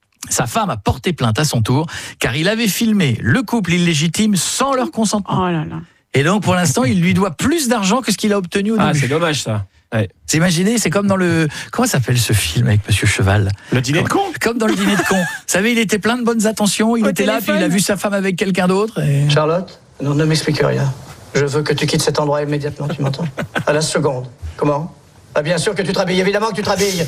Sa femme a porté plainte à son tour car il avait filmé le couple illégitime sans leur consentement.
Oh là là.
Et donc pour l'instant, il lui doit plus d'argent que ce qu'il a obtenu au
Ah,
début.
c'est dommage ça. Ouais.
C'est imaginé, c'est comme dans le... Comment s'appelle ce film avec Monsieur Cheval?
Le dîner de con.
Comme dans le dîner de con. Vous savez, il était plein de bonnes attentions, il
Au
était là, puis
téléphone.
il a vu sa femme avec quelqu'un d'autre. Et...
Charlotte, non, ne m'explique rien. Je veux que tu quittes cet endroit immédiatement, tu m'entends? À la seconde. Comment? Ah, bien sûr que tu te rhabilles, évidemment que tu te rhabilles.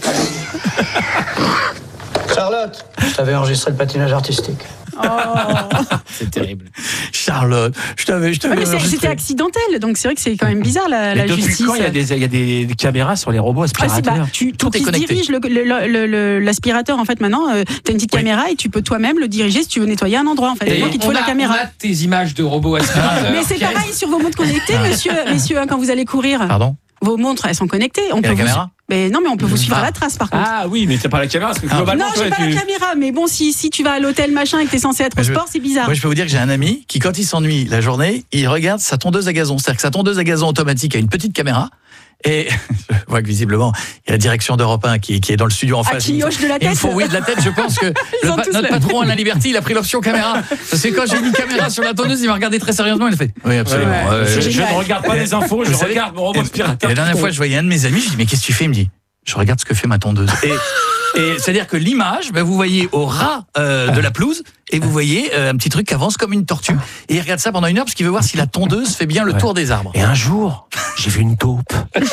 Charlotte, je t'avais enregistré le patinage artistique.
C'est terrible.
Charlotte, je t'avais... je t'avais
Ouais, mais c'est-
enregistré.
c'était accidentel, donc c'est vrai que c'est quand même bizarre la,
Mais
la
depuis
justice.
quand il y a des, il y a des, des caméras sur les robots
Ah, c'est-
aspirateurs
bah, tu,
Tout
pour
est
qu'il se
connecté.
dirige le- le- le- le- l'aspirateur en fait maintenant, euh, t'as une petite
Oui.
caméra et tu peux toi-même le diriger si tu veux nettoyer un endroit en fait.
Et
Donc il te faut
on
la
a-
caméra.
On a tes images de robots aspirateurs.
Mais c'est
qui restent-
pareil sur vos montres connectées, monsieur, messieurs, hein, quand vous allez courir.
Pardon?
Vos montres, elles sont connectées. On
Et
peut
la
vous...
caméra
Mais non, mais on peut vous suivre
Ah.
à la trace par contre.
Ah oui, mais t'as pas la caméra parce que
Ah.
globalement,
non,
toi,
j'ai pas
tu...
la caméra, mais bon, si, si tu vas à l'hôtel machin et que t'es censé être
Mais
au
je-
sport, c'est bizarre.
Moi, je peux vous dire que j'ai un ami qui, quand il s'ennuie la journée, il regarde sa tondeuse à gazon. C'est-à-dire que sa tondeuse à gazon automatique a une petite caméra. Et je vois que visiblement, il y a la direction d'Europe un qui, qui est dans le studio en face.
Ah, qui hoche de la tête.
Il faut oui de la tête. Je pense que le pa- notre patron Alain Liberty, il a pris l'option caméra. Parce que quand j'ai mis caméra sur la tondeuse, il m'a regardé très sérieusement. Il a fait oui absolument.
Ouais,
Euh,
je, je ne regarde pas les infos, je
Vous savez,
regarde mon robot
et-
aspirateur.
et la dernière fois, je voyais un de mes amis. Je dis mais qu'est-ce que tu fais? Il me dit je regarde ce que fait ma tondeuse. Et Et c'est-à-dire que l'image, ben, vous voyez au ras euh, de la pelouse et vous voyez euh, un petit truc qui avance comme une tortue. Et il regarde ça pendant une heure parce qu'il veut voir si la tondeuse fait bien le
Ouais.
tour des arbres.
Et un jour, j'ai vu une taupe.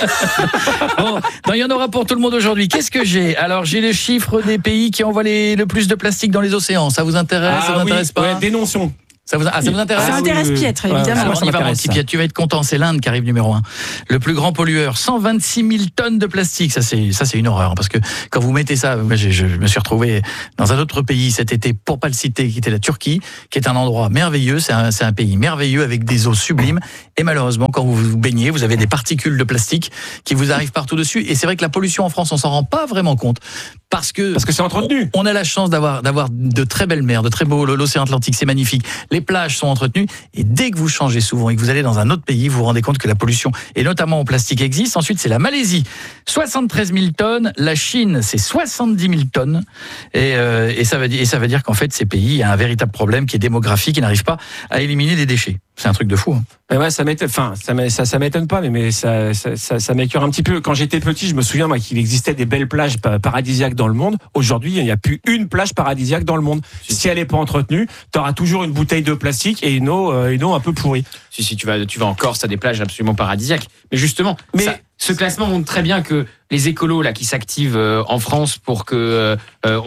Bon, non, il y en aura pour tout le monde aujourd'hui. Qu'est-ce que j'ai? Alors, j'ai les chiffres des pays qui envoient les, le plus de plastique dans les océans. Ça vous intéresse? Ça vous
Ah oui,
intéresse pas?
ouais, dénonçons.
Ça vous, ah, ça vous intéresse?
Ça intéresse Pietre, évidemment.
Ouais,
Alors,
ça
on y va, mon
m'intéresse,
petit
ça.
Pietre, tu vas être content, c'est l'Inde qui arrive numéro un. Le plus grand pollueur, cent vingt-six mille tonnes de plastique. Ça, c'est, ça, c'est une horreur, parce que quand vous mettez ça, moi, j'ai- je me suis retrouvé dans un autre pays cet été, pour pas le citer, qui était la Turquie, qui est un endroit merveilleux. C'est un, c'est un pays merveilleux avec des eaux sublimes. Et malheureusement, quand vous vous baignez, vous avez des particules de plastique qui vous arrivent partout dessus. Et c'est vrai que la pollution en France, on s'en rend pas vraiment compte. Parce que,
Parce que c'est entretenu.
on a la chance d'avoir, d'avoir de très belles mers, de très beaux, l'océan Atlantique, c'est magnifique. Les plages sont entretenues. Et dès que vous changez souvent et que vous allez dans un autre pays, vous vous rendez compte que la pollution, et notamment au plastique, existe. Ensuite, c'est la Malaisie, soixante-treize mille tonnes. La Chine, c'est soixante-dix mille tonnes. Et, euh, et ça veut dire, et ça veut dire qu'en fait, ces pays, il y a un véritable problème qui est démographique, qui n'arrive pas à éliminer les déchets. C'est un truc de fou. Hein.
Mais ouais, ça m'étonne, enfin, ça, m'é- ça, ça m'étonne pas, mais, mais ça, ça, ça, ça m'écœure un petit peu. Quand j'étais petit, je me souviens moi, qu'il existait des belles plages pa- paradisiaques dans le monde. Aujourd'hui, il n'y a plus une plage paradisiaque dans le monde. Si elle n'est pas entretenue, tu auras toujours une bouteille de plastique et une eau, euh, une eau un peu pourrie.
Si, si, tu vas, tu vas en Corse, t'as des plages absolument paradisiaques. Mais justement, mais ça, ce classement montre très bien que les écolos là qui s'activent euh, en France pour que euh,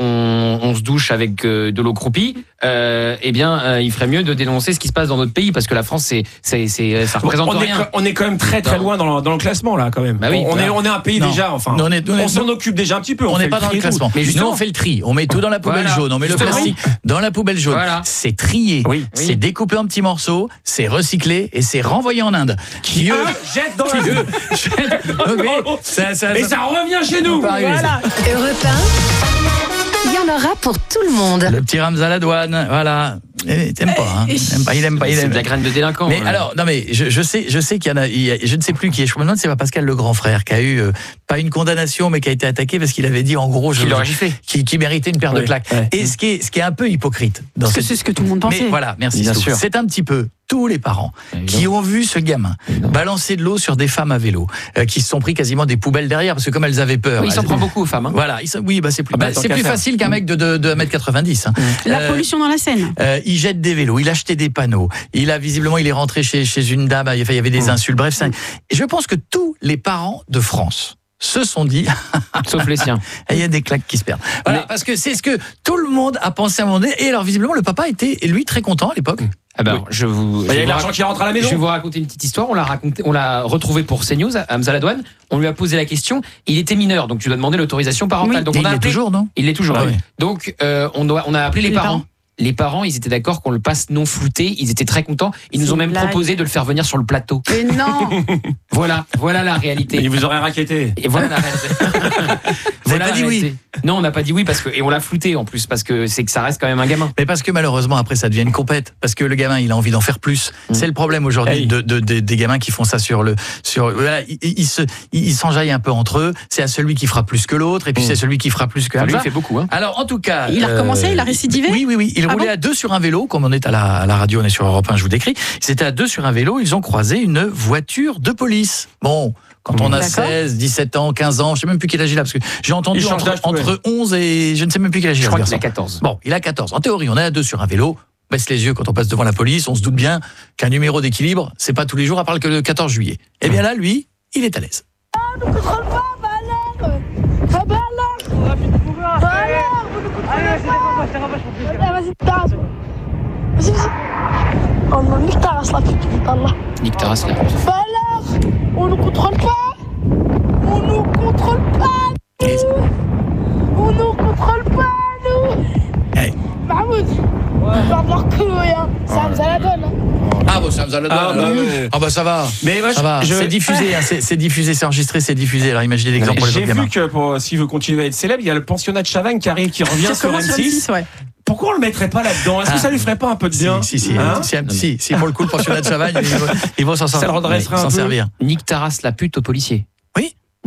on, on se douche avec euh, de l'eau croupie, euh, eh bien, euh, il ferait mieux de dénoncer ce qui se passe dans notre pays parce que la France, c'est, c'est, c'est ça représente
on,
rien.
est, on est quand même très très loin dans le, dans le classement là, quand même.
Bah oui,
on,
bah.
est, on est un pays
Non.
déjà. Enfin,
Nous, on est- nous, on est-
on s'en occupe déjà un petit peu.
On
fait
n'est pas dans
tri
le
et tout.
classement.
Mais
Nous,
justement,
on fait le tri. On met tout dans la poubelle
Voilà.
jaune. On met le
Justement.
plastique dans la poubelle jaune.
Voilà.
C'est trié.
Oui.
C'est découpé en petits morceaux. C'est recyclé et c'est renvoyé en Inde. Qui, eux,
Ah, jette dans
qui,
la
eux, jettent- Ok, ça- ça-
Et
ça-
ça revient chez nous.
On peut arriver, ça.
Europe un, il y en aura pour tout le monde.
Le petit Rams à la douane, voilà. Eh, T'aimes pas, hein. Il aime pas, il aime pas, il
C'est
aime.
de la graine de délinquant.
Mais
hein.
alors, non mais je, je sais, je sais qu'il y en a, il y a- je ne sais plus qui est. Je me demande si c'est pas Pascal le grand frère qui a eu euh, pas une condamnation, mais qui a été attaqué parce qu'il avait dit en gros, je,
Qui l'aurait giflé.
qui, qui méritait une paire de
Oui,
claques.
ouais.
Et ce qui est, ce qui est un peu hypocrite. Dans
Parce que
cette-
c'est ce que tout le monde pensait.
Mais voilà, merci.
Bien
Stouff.
sûr.
C'est un petit peu tous les parents
Évidemment.
qui ont vu ce gamin balancer de l'eau sur des femmes à vélo, euh, qui se sont pris quasiment des poubelles derrière parce que comme elles avaient peur.
Oui, il s'en
elles-
prend beaucoup aux femmes. Hein.
Voilà, ils sont- oui, bah c'est plus,
Ah bah,
bah,
tant
c'est
qu'à
plus
faire.
facile qu'un mec de, de, de un mètre quatre-vingt-dix. Hein.
La
Euh,
pollution dans la Seine.
euh, il jette des vélos, il a acheté des panneaux, il a visiblement, il est rentré chez, chez une dame, il y avait des insultes, bref. c'est un- Et je pense que tous les parents de France se sont dit,
Sauf les siens.
il y a des claques qui se perdent. Voilà,
Mais-
parce que c'est ce que tout le monde a pensé à un moment donné. Et alors, visiblement, le papa était, lui, très content à l'époque.
Ah ben, je vous.
Bah, il y
je
a
vous
l'argent
rac-
qui rentre à la
Je vais
maison.
vous raconter une petite histoire. On l'a raconté, on l'a retrouvé pour CNews, à Hamza Ladouane. On lui a posé la question. Il était mineur, donc tu dois demander l'autorisation parentale.
Oui.
Donc
Et
on
il
a
l'est
appelé-
toujours, non?
Il l'est toujours.
Ah
oui.
oui.
Donc euh, on doit, on a appelé les,
Les
parents.
parents.
Les parents, ils étaient d'accord qu'on le passe non flouté. Ils étaient très contents. Ils nous
C'est
ont
une
même
blague.
proposé de le faire venir sur le plateau.
Mais non.
Voilà, voilà la réalité.
Il vous aurait raquetté.
Et voilà la réalité.
Vous
Voilà
avez pas
la
dit oui?
réalité. Non, on n'a pas dit oui parce que et on l'a flouté en plus parce que c'est que ça reste quand même un gamin.
Mais parce que malheureusement, après, ça devient une compète. Parce que le gamin, il a envie d'en faire plus.
Mmh.
C'est le problème aujourd'hui
Hey.
de, de, de- des gamins qui font ça sur le. Sur, voilà, ils, ils se, ils ils s'enjaillent un peu entre eux. C'est à celui qui fera plus que l'autre. Et puis
Mmh.
c'est celui qui fera plus que
Enfin, lui, il
Hamza.
fait beaucoup. Hein.
Alors, en tout cas.
Il a recommencé, il a récidivé?
Oui, oui, oui. Il
Ah
roulait
bon
à deux sur un vélo, comme on est à la, à la radio, on est sur Europe un, je vous décris. C'était à deux sur un vélo, ils ont croisé une voiture de police. Bon. Quand on a
D'accord.
seize, dix-sept ans, quinze ans, je sais même plus quel âge il a, parce que j'ai entendu
Il change
entre,
d'âge, ouais.
entre onze et je ne sais même plus quel âge il
Je
a.
crois
ce
qu'il a
garçon.
quatorze.
Bon, il a quatorze. En théorie, on est à deux sur un vélo. On baisse les yeux quand on passe devant la police. On se doute bien qu'un numéro d'équilibre, c'est pas tous les jours, à part que le quatorze juillet. Eh bien là, lui, il est à l'aise.
On ne contrôle pas, bah alors Ah bah alors Bah alors Vous ne contrôlez pas Allez, vas-y, t'arrases Vas-y, vas-y Oh non, nique ta race, la pute, Allah
Nick Taras là.
Bah alors On ne contrôle pas On nous contrôle pas, nous On nous contrôle pas, nous
Hey.
Mahmoud On va avoir cru, hein Ça nous a la donne, hein
Ah, bah, ça me a la
Ah,
donne.
bah, ouais.
Ah, bah, ça va.
Mais moi,
Ça va.
je-
C'est diffusé, hein, c'est c'est diffusé, c'est enregistré, c'est diffusé. Alors imaginez l'exemple pour les
J'ai
autres gamins.
vu que pour, s'il veut continuer à être célèbre, il y a le pensionnat de Chavagne qui arrive, qui revient
Ça
sur
commence
M
sur M
six.
six, ouais.
Pourquoi on le mettrait pas là-dedans? Est-ce que
Ah.
ça lui ferait pas un peu de bien?
Si, si, si,
Hein
si, si, si, pour le coup, le pensionnat de Chavagne, ils vont- ils vont s'en
Ça le
sortir.
redresserait un
s'en
peu.
servir.
Nick Taras la pute aux policiers.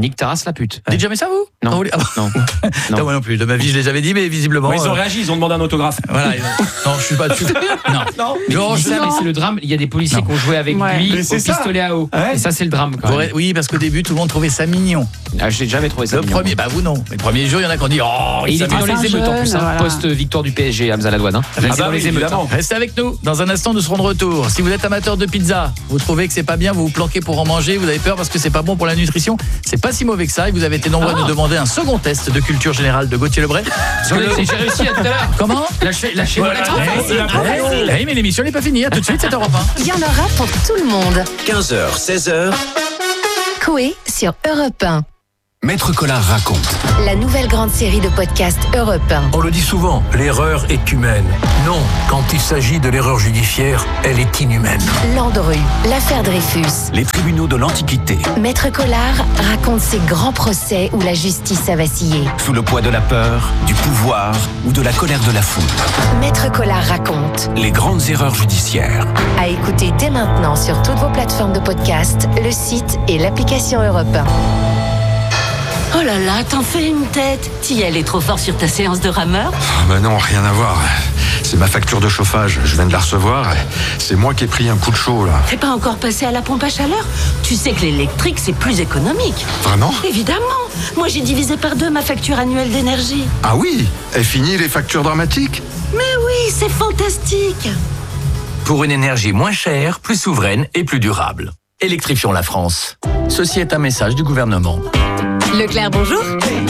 Nick Taras la pute.
Dites jamais ça, vous?
Non.
Vous... Ah,
non.
non. Non, moi non plus. De ma vie, je l'ai jamais dit, mais visiblement.
Bon, ils ont
euh...
réagi, ils ont demandé un autographe.
Voilà. Non, je suis pas dessus. Non.
Non.
Mais,
non,
je...
je...
ça, mais c'est le drame. Il y a des policiers
non.
qui ont joué avec
ouais.
lui
mais
au pistolet
ça.
à eau.
Ouais.
Et ça, c'est le drame. Quand même.
Oui, parce qu'au début, tout le monde trouvait ça mignon.
Ah, j'ai jamais trouvé ça
Le
mignon.
premier, bah vous non. Mais le premier jour, il y en a qui ont dit oh.
Et il était dans les émeutes en plus, hein,
voilà.
post-victoire du P S G, Hamza Ladouane. Hein. Il
Ah
était
bah
dans
oui,
les émeutes. Hein.
Restez avec nous. Dans un instant, nous serons de retour. Si vous êtes amateur de pizza, vous trouvez que c'est pas bien, vous vous planquez pour en manger, vous avez peur parce que c'est pas bon pour la nutrition, c'est pas si mauvais que ça. Et vous avez été nombreux à nous demander un second test de culture générale de Gauthier Lebray.
J'ai réussi à tout à l'heure.
Comment?
Lâchez, lâchez
voilà. Oui, mais l'émission n'est pas finie. À tout de suite, c'est Europe un.
Il y en aura pour tout le monde.
quinze heures, seize heures.
Coé sur Europe un.
Maître Collard raconte.
La nouvelle grande série de podcasts Europe un.
On le dit souvent, l'erreur est humaine. Non, quand il s'agit de l'erreur judiciaire, elle est inhumaine.
Landru, l'affaire Dreyfus.
Les tribunaux de l'Antiquité.
Maître Collard raconte ces grands procès où la justice a vacillé.
Sous le poids de la peur, du pouvoir ou de la colère de la foule.
Maître Collard raconte.
Les grandes erreurs judiciaires.
À écouter dès maintenant sur toutes vos plateformes de podcast, le site et l'application Europe un.
Oh là là, t'en fais une tête. T'y es allé trop fort sur ta séance de rameur?
Ah bah non, rien à voir. C'est ma facture de chauffage, je viens de la recevoir. C'est moi qui ai pris un coup de chaud là.
T'es pas encore passé à la pompe à chaleur? Tu sais que l'électrique c'est plus économique.
Vraiment?
Évidemment. Moi j'ai divisé par deux ma facture annuelle d'énergie.
Ah oui? Et fini les factures dramatiques?
Mais oui, c'est fantastique.
Pour une énergie moins chère, plus souveraine et plus durable. Électrifions la France. Ceci est un message du gouvernement.
Leclerc, bonjour.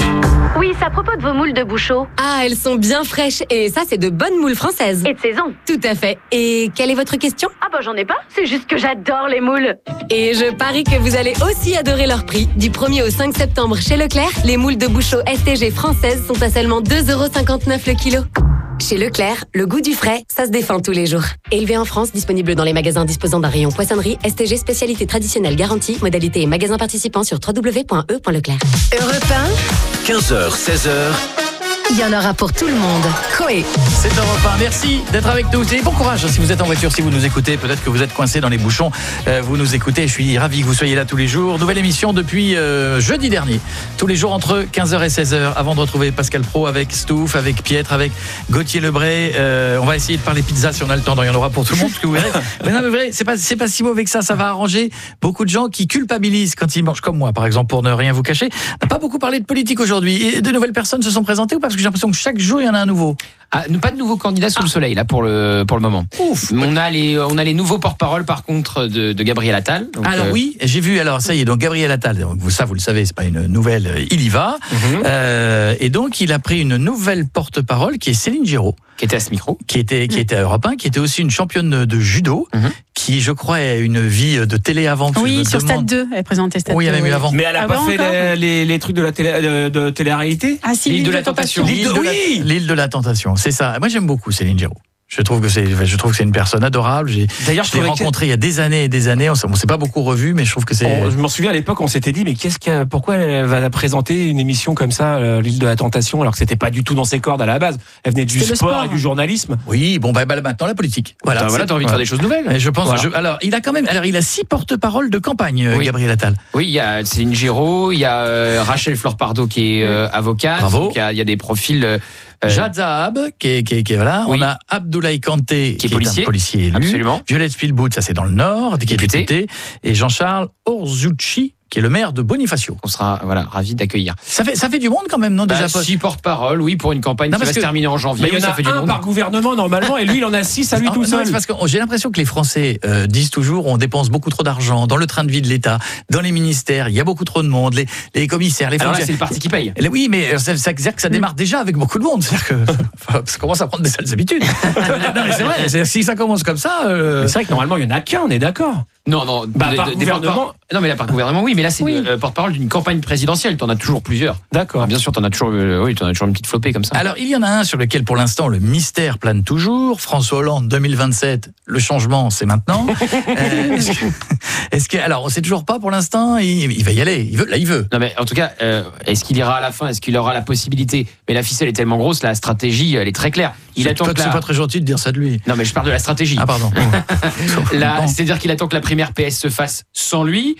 Oui, c'est à propos de vos moules de Bouchot.
Ah, elles sont bien fraîches. Et ça, c'est de bonnes moules françaises.
Et de saison.
Tout à fait. Et quelle est votre question?
Ah bah j'en ai pas, c'est juste que j'adore les moules.
Et je parie que vous allez aussi adorer leur prix. Du premier au cinq septembre chez Leclerc, les moules de Bouchot S T G françaises sont à seulement deux euros cinquante-neuf le kilo. Chez Leclerc, le goût du frais, ça se défend tous les jours. Élevé en France, disponible dans les magasins disposant d'un rayon poissonnerie, S T G spécialité traditionnelle garantie, modalité et magasins participants sur w w w point e point leclerc.
Europe un.
quinze heures, seize heures.
Il y en aura pour tout le monde. Coé.
C'est Europe un. Merci d'être avec nous. Et bon courage si vous êtes en voiture, si vous nous écoutez. Peut-être que vous êtes coincé dans les bouchons. Euh, vous nous écoutez. Je suis ravi que vous soyez là tous les jours. Nouvelle émission depuis euh, jeudi dernier. Tous les jours entre quinze heures et seize heures. Avant de retrouver Pascal Pro avec Stouff, avec Pietre, avec Gauthier Lebray. Euh, on va essayer de parler pizza si on a le temps. Il y en aura pour tout le monde. Parce que vous verrez. Mais non, mais vrai, c'est pas, c'est pas si mauvais que ça. Ça va arranger beaucoup de gens qui culpabilisent quand ils mangent comme moi, par exemple, pour ne rien vous cacher. On n'a pas beaucoup parlé de politique aujourd'hui. Et de nouvelles personnes se sont présentées ou parce que j'ai l'impression que chaque jour il y en a un nouveau.
Ah, pas de nouveaux candidats sous ah. le soleil là pour le pour le moment.
Ouf.
On a les on a les nouveaux porte-parole par contre de, de Gabriel Attal.
Donc, alors euh... oui, j'ai vu. Alors ça y est, donc Gabriel Attal. Donc, vous ça vous le savez, c'est pas une nouvelle. Il y va. Mm-hmm. Euh, et donc il a pris une nouvelle porte-parole qui est Céline Giraud,
qui était à ce micro,
qui était qui était à Europe un, qui était aussi une championne de judo, mm-hmm. qui je crois a une vie de télé avant.
Oui, sur Stade deux, elle présentait Stade deux.
Oui, il y a même eu
oui.
avant.
Mais elle a ah pas bon, fait les, les, les trucs de la télé de, de télé-réalité.
Ah si,
l'île de la tentation.
L'île de, oui. la, l'île de la tentation, c'est ça. Moi j'aime beaucoup Céline Giraud. Je trouve que c'est, je trouve que c'est une personne adorable. J'ai, D'ailleurs, je l'ai rencontrée il y a des années et des années. On, on s'est pas beaucoup revus, mais je trouve que c'est.
On, je m'en souviens à l'époque, on s'était dit, mais qu'est-ce que, pourquoi elle va présenter une émission comme ça, euh, l'île de la tentation, alors que c'était pas du tout dans ses cordes à la base. Elle venait du sport, sport et du journalisme.
Oui, bon bah, bah maintenant la politique. Voilà,
voilà, t'as envie de faire des choses nouvelles.
Et je pense. Voilà. Je, alors, il a quand même, alors il a six porte-paroles de campagne, oui. Gabriel Attal.
Oui, il y a Céline Giraud, il y a euh, Rachel Fleur-Pardo qui est euh, avocate.
Bravo.
Il y a, il y a des profils. Euh,
Jad Zahab, qui est, qui est, qui est voilà. Oui. On a Abdoulaye Kanté,
qui est
qui
policier,
est un policier élu.
Absolument.
Violette Spielbout, ça c'est dans le Nord, qui est député. député. Et Jean-Charles Orzucci, qui est le maire de Bonifacio.
On sera voilà ravis d'accueillir.
Ça fait ça fait du monde quand même, non déjà.
Bah, six porte-parole, oui, pour une campagne non, qui va se terminer en janvier.
Mais il y en a
ça fait
un
du monde.
par gouvernement normalement, et lui il en a six à lui non, tout seul.
Non, c'est parce que j'ai l'impression que les Français euh, disent toujours on dépense beaucoup trop d'argent dans le train de vie de l'État, dans les ministères, il y a beaucoup trop de monde, les, les commissaires, les
fonctionnaires. Alors là, c'est le parti qui paye.
Oui, mais ça, ça veut dire que ça démarre déjà avec beaucoup de monde, c'est-à-dire que ça commence à prendre des sales habitudes. Non, mais c'est vrai, c'est, si ça commence comme ça. Euh...
C'est vrai que normalement il y en a qu'un, on est d'accord.
Non, non,
bah,
de,
par
de,
gouvernement.
Non, mais là, par gouvernement, oui, mais là, c'est
oui.
le porte-parole d'une campagne présidentielle. T'en as toujours plusieurs.
D'accord.
Ah, bien sûr, t'en as toujours, euh, oui, t'en as toujours une petite flopée comme ça.
Alors, il y en a un sur lequel, pour l'instant, le mystère plane toujours. François Hollande, deux mille vingt-sept. Le changement, c'est maintenant. euh, est-ce, que, est-ce que, alors, on sait toujours pas pour l'instant. Il, il va y aller. Il veut, là, il veut.
Non, mais en tout cas, euh, est-ce qu'il ira à la fin? Est-ce qu'il aura la possibilité? Mais la ficelle est tellement grosse, la stratégie, elle est très claire. Il
c'est
attend
pas,
que la...
c'est pas très gentil de dire ça de lui.
Non, mais je parle de la stratégie.
Ah, pardon.
Là, c'est-à-dire qu'il attend que la primaire P S se fasse sans lui.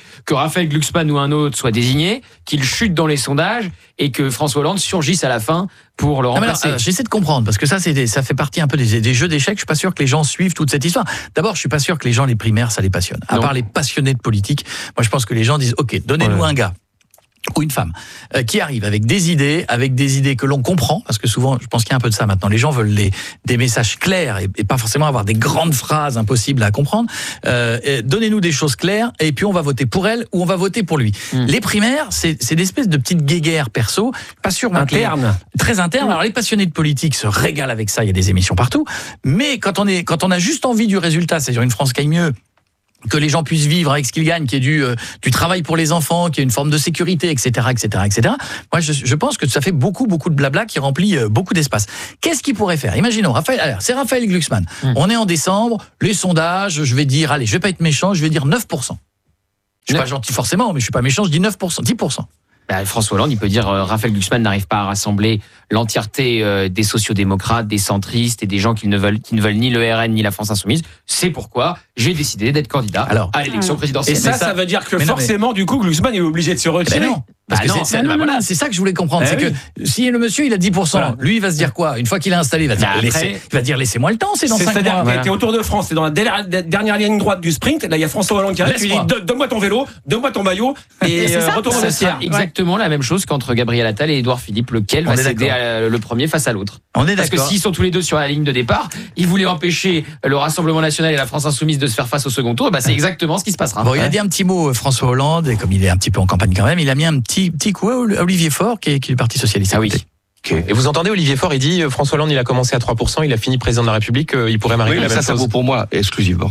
que Raphaël Glucksmann ou un autre soit désigné, qu'il chute dans les sondages et que François Hollande surgisse à la fin pour le remplacer.
Alors, j'essaie de comprendre, parce que ça, c'est des, ça fait partie un peu des, des jeux d'échecs. Je suis pas sûr que les gens suivent toute cette histoire. D'abord, je suis pas sûr que les gens, les primaires, ça les passionne. À
Non.
part les passionnés de politique, moi, je pense que les gens disent, OK, donnez-nous
Ouais.
un gars ou une femme euh, qui arrive avec des idées, avec des idées que l'on comprend, parce que souvent, je pense qu'il y a un peu de ça maintenant. Les gens veulent les, des messages clairs et, et pas forcément avoir des grandes phrases impossibles à comprendre. Euh, et donnez-nous des choses claires et puis on va voter pour elle ou on va voter pour lui.
Mm.
Les primaires, c'est, c'est des espèces de petites guéguerres perso, pas sûr
Interne.
très interne. Alors les passionnés de politique se régalent avec ça. Il y a des émissions partout. Mais quand on est, quand on a juste envie du résultat, c'est-à-dire une France qui aille mieux, que les gens puissent vivre avec ce qu'ils gagnent, qu'il y ait du, euh, du travail pour les enfants, qu'il y ait une forme de sécurité, et cetera, et cetera, et cetera. Moi, je, je pense que ça fait beaucoup, beaucoup de blabla qui remplit euh, beaucoup d'espace. Qu'est-ce qu'il pourrait faire? Imaginons, Raphaël, alors, c'est Raphaël Glucksmann. Mmh. On est en décembre, les sondages, je vais dire, allez, je vais pas être méchant, je vais dire neuf pour cent. Je suis pas gentil forcément, mais je suis pas méchant, je dis neuf pour cent, dix pour cent.
Bah, François Hollande, il peut dire euh, Raphaël Glucksmann n'arrive pas à rassembler l'entièreté euh, des sociodémocrates, des centristes et des gens qui ne veulent qui ne veulent ni le R N ni la France insoumise. C'est pourquoi j'ai décidé d'être candidat Alors, à l'élection présidentielle.
Et ça, ça, ça veut dire que
mais non,
forcément, mais... du coup, Glucksmann est obligé de se retirer.
Ben non. Parce
bah
que
non,
c'est, c'est,
non,
bah
non,
voilà,
non.
c'est ça que je voulais comprendre.
Eh
c'est
oui.
que si le monsieur il a dix pour cent, voilà. lui il va se dire quoi? Une fois qu'il a installé, il va dire,
bah
laissez,
après,
il va dire laissez-moi le temps, c'est dans cinq
c'est-à-dire,
mois.
voilà. T'es au Tour de France, t'es dans la dernière, dernière ligne droite du sprint, là il y a François Hollande qui arrive, tu lui dis donne-moi ton vélo, donne-moi ton maillot, et, et euh, retourne au vestiaire.
Exactement la même chose qu'entre Gabriel Attal et Édouard Philippe, lequel
On
va
est
céder
d'accord.
à le premier face à l'autre.
On est
Parce
d'accord.
que s'ils sont tous les deux sur la ligne de départ, ils voulaient empêcher le Rassemblement National et la France Insoumise de se faire face au second tour, bah c'est exactement ce qui se passera.
Bon, il a dit un petit mot, euh, François Hollande, et comme il est un petit peu en campagne quand même, il a mis un petit, petit coup à Olivier Faure, qui est, qui est du Parti Socialiste.
Ah oui.
Okay. Et vous entendez Olivier Faure, il dit François Hollande, il a commencé à trois pour cent, il a fini président de la République, euh, il pourrait m'arriver
Oui,
la
ça,
même
ça
chose.
vaut pour moi exclusivement.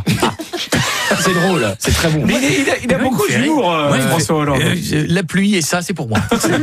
C'est drôle, c'est très bon.
Mais il, il a, il a
Ouais,
beaucoup
il fait
d'humour, euh,
Ouais,
François Hollande.
Euh, la pluie et ça, c'est pour moi.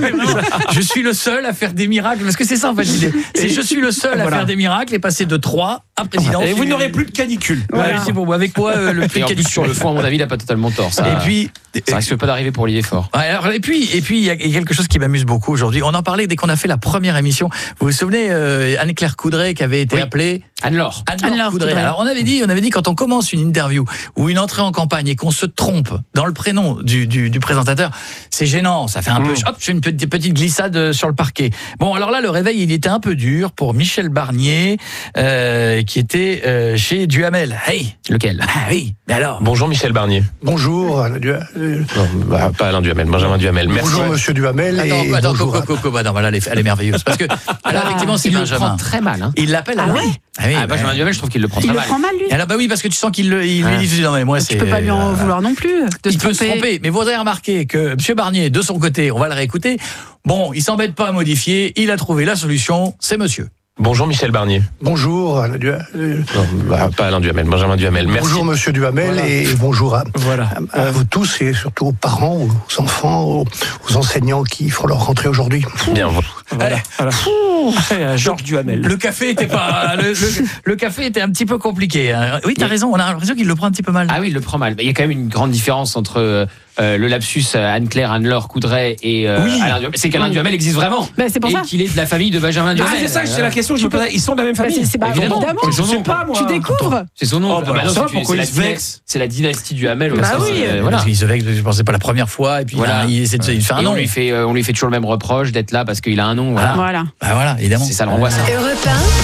Je suis le seul à faire des miracles, parce que c'est ça en fait l'idée. C'est je suis le seul à
Voilà.
faire des miracles et passer de trois à président.
Et vous n'aurez plus de canicule.
Voilà. Ouais, c'est pour moi. Avec quoi euh, le plus
Et en
de
plus, sur le fond, à mon avis, il a pas totalement tort. Ça,
Et puis,
ça risque pas d'arriver pour Olivier Faure.
Ouais, alors, et puis, et puis, il y a quelque chose qui m'amuse beaucoup aujourd'hui. On en parlait dès qu'on a fait la première émission. Vous vous souvenez, euh, Anne-Claire Coudray qui avait été
Oui.
appelée
Anne-Laure.
Anne-Laure
Anne-Laure
Coudray.
Coudray.
Alors, on avait dit, on avait dit, quand on commence une interview ou une entrée en campagne et qu'on se trompe dans le prénom du, du, du présentateur, c'est gênant. Ça fait un
Mmh.
peu, hop, je fais une petite, petite glissade sur le parquet. Bon, alors là, le réveil, il était un peu dur pour Michel Barnier, euh, qui était euh, chez Duhamel. Hey.
Lequel?
Ah oui. Mais alors.
Bonjour Michel Barnier.
Bonjour, Alain Duhamel.
Non, bah, pas Alain Duhamel, Benjamin Duhamel. Merci.
Bonjour, monsieur Duhamel.
Attends,
et
attends,
bonjour.
Coco, Coco, bah non, voilà, elle est, elle est merveilleuse. Parce que, alors, effectivement, c'est
il le
Benjamin.
prend très mal. Hein.
Il l'appelle à
Ah
oui.
ouais
Ah oui,
Ah, Benjamin
ouais.
Duhamel, je trouve qu'il le prend
Il
très
le
mal.
prend mal, lui.
Et alors, bah oui, parce que tu sens qu'il le- il
Ah.
lui dit, non, mais moi, c'est.
Tu peux pas lui en
euh,
vouloir non plus. De
Il
se
peut se
tromper.
tromper, mais vous avez remarqué que M. Barnier, de son côté, on va le réécouter, bon, il s'embête pas à modifier, il a trouvé la solution, c'est monsieur.
Bonjour Michel Barnier.
Bonjour, Alain Duhamel.
Non, bah, pas Alain Duhamel, Benjamin Duhamel. Merci.
Bonjour, monsieur Duhamel,
Voilà.
et bonjour à,
Voilà.
à, à vous tous, et surtout aux parents, aux enfants, aux, aux enseignants qui font leur rentrée aujourd'hui.
Bien.
Voilà. Voilà. Après, euh, Georges Duhamel.
Le café était pas, le, le- le café était un petit peu compliqué. hein. Oui, t'as raison, on a l'impression qu'il le prend un petit peu mal.
Ah oui, il le prend mal. Il y a quand même une grande différence entre euh, euh, le lapsus euh, Anne-Claire, Anne-Laure Coudray et euh,
Oui.
Alain Duhamel. C'est qu'Alain
Oui.
Duhamel existe vraiment.
Bah, c'est pour
et
ça.
qu'il est de la famille de Benjamin
Ah,
Duhamel.
c'est ça, c'est la question que je me posais. Ils sont de la même
Bah,
famille.
c'est- c'est pas-
Évidemment.
évidemment.
C'est son
Je sais
nom.
pas, moi.
Tu découvres.
C'est son nom.
Oh, bah,
Ah, non,
ça,
c'est-
pourquoi
c'est
il
la
se
dyna-
vexe
C'est la dynastie Duhamel.
Bah
ça,
oui.
c'est, euh,
Voilà.
voilà.
Parce qu'il se vexe, je pensais pas la première fois, et puis
Voilà.
il, il essaie de se il fait un
Et on
nom.
lui fait, euh, on lui fait toujours le même reproche d'être là parce qu'il a un nom. Voilà.
Voilà.
Bah voilà, évidemment.
C'est ça le renvoie à ça.
Europe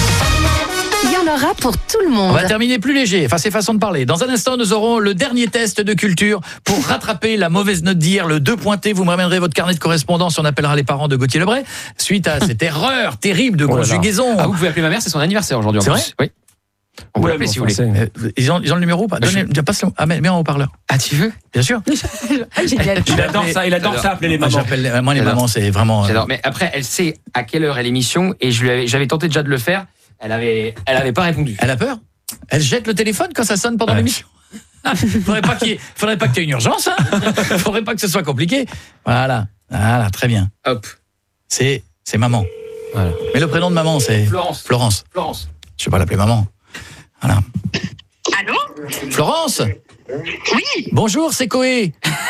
un, il y en aura pour tout le
On
monde.
va terminer plus léger, enfin c'est façon de parler. Dans un instant, nous aurons le dernier test de culture pour rattraper la mauvaise note d'hier, le deux pointé. Vous me ramènerez votre carnet de correspondance, on appellera les parents de Gauthier Lebray, suite à cette erreur terrible de
Oh là là.
conjugaison.
Ah, vous pouvez appeler ma mère, c'est son anniversaire aujourd'hui. en
C'est
plus.
vrai
Oui. On peut
Ouais,
l'appeler
bon,
si vous
enfin,
voulez.
c'est-
Euh, ils, ont, ils ont le numéro ou pas
Bah,
Donnez, passe le, ah, mets, mets en haut-parleur.
Ah, tu veux?
Bien sûr.
Ah, génial.
Il adore ça, il adore ça, appeler les
Moi,
mamans.
j'appelle, moi les
J'adore.
mamans, c'est vraiment. euh,
J'adore. Mais après, elle sait à quelle heure est l'émission et je lui avais, j'avais tenté déjà de le faire. Elle avait, elle avait pas répondu.
Elle a peur. Elle jette le téléphone quand ça sonne pendant
Ouais.
l'émission. faudrait pas qu'il y ait, faudrait pas qu'il y ait une urgence. Hein. faudrait pas que ce soit compliqué. Voilà, voilà, très bien.
Hop.
C'est, c'est maman.
Voilà.
Mais le prénom de maman, c'est
Florence.
Florence.
Florence.
Je vais pas l'appeler maman. Voilà.
Allô?
Florence.
Oui.
Bonjour, c'est Coé.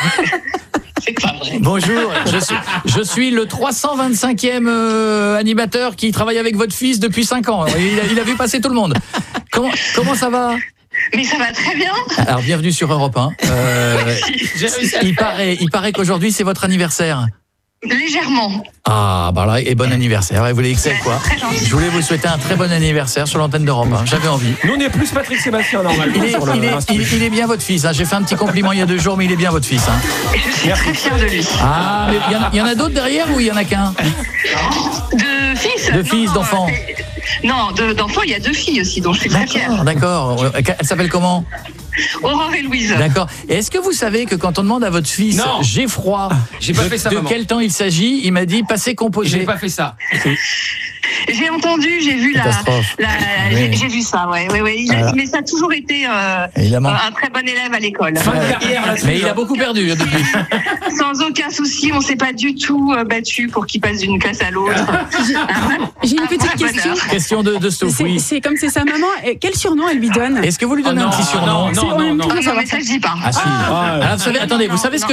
C'est pas vrai.
Bonjour, je suis, je suis le trois cent vingt-cinquième euh, animateur qui travaille avec votre fils depuis cinq ans. Il a, il a vu passer tout le monde. Comment, comment ça va?
Mais ça va très bien.
Alors, bienvenue sur Europe un. Euh, il paraît, il paraît qu'aujourd'hui, c'est votre anniversaire.
Légèrement.
Ah, bah là, et bon anniversaire. Et vous voulez que c'est quoi? Je voulais vous souhaiter un très bon anniversaire sur l'antenne d'Europe un. J'avais envie.
Nous, on est plus Patrick Sébastien, normalement.
Il est,
sur le
il, est, il, il est bien votre fils. Hein. J'ai fait un petit compliment il y a deux jours, mais il est bien votre fils. Hein.
Je suis très fière de lui.
Ah, mais il y en a, il y en a d'autres derrière ou il y en a qu'un?
De fils.
De fils, d'enfants.
Non, de- d'enfants, il y a deux filles aussi, dont je suis très fière.
D'accord. Elle s'appelle comment?
Aurore et Louise.
D'accord. Et est-ce que vous savez que quand on demande à votre fils,
Non.
j'ai froid,
J'ai pas
de,
fait ça,
de
maman.
quel temps il s'agit, il m'a dit passez composé.
J'ai pas fait ça.
J'ai entendu, j'ai vu la,
Catastrophe.
la-
Oui.
j'ai, j'ai vu ça, ouais, ouais, ouais. Il a-
Voilà.
Mais ça a toujours été euh,
Évidemment.
un très bon élève à l'école.
Mais il a beaucoup perdu hein, depuis.
Sans aucun souci, on s'est pas du tout euh, battu pour qu'il passe d'une classe à l'autre.
J'ai une
Un
petite
vrai
question.
bonheur.
Question de, de Stouff,
C'est
oui.
c'est comme c'est sa maman. et Quel surnom elle lui donne?
Est-ce que vous lui donnez
Oh
un
non,
petit surnom?
non,
C'est- on aime
non,
toujours
Ah non,
savoir
mais ça je dis pas.
Ah si. Alors, vous savez, attendez, vous savez ce que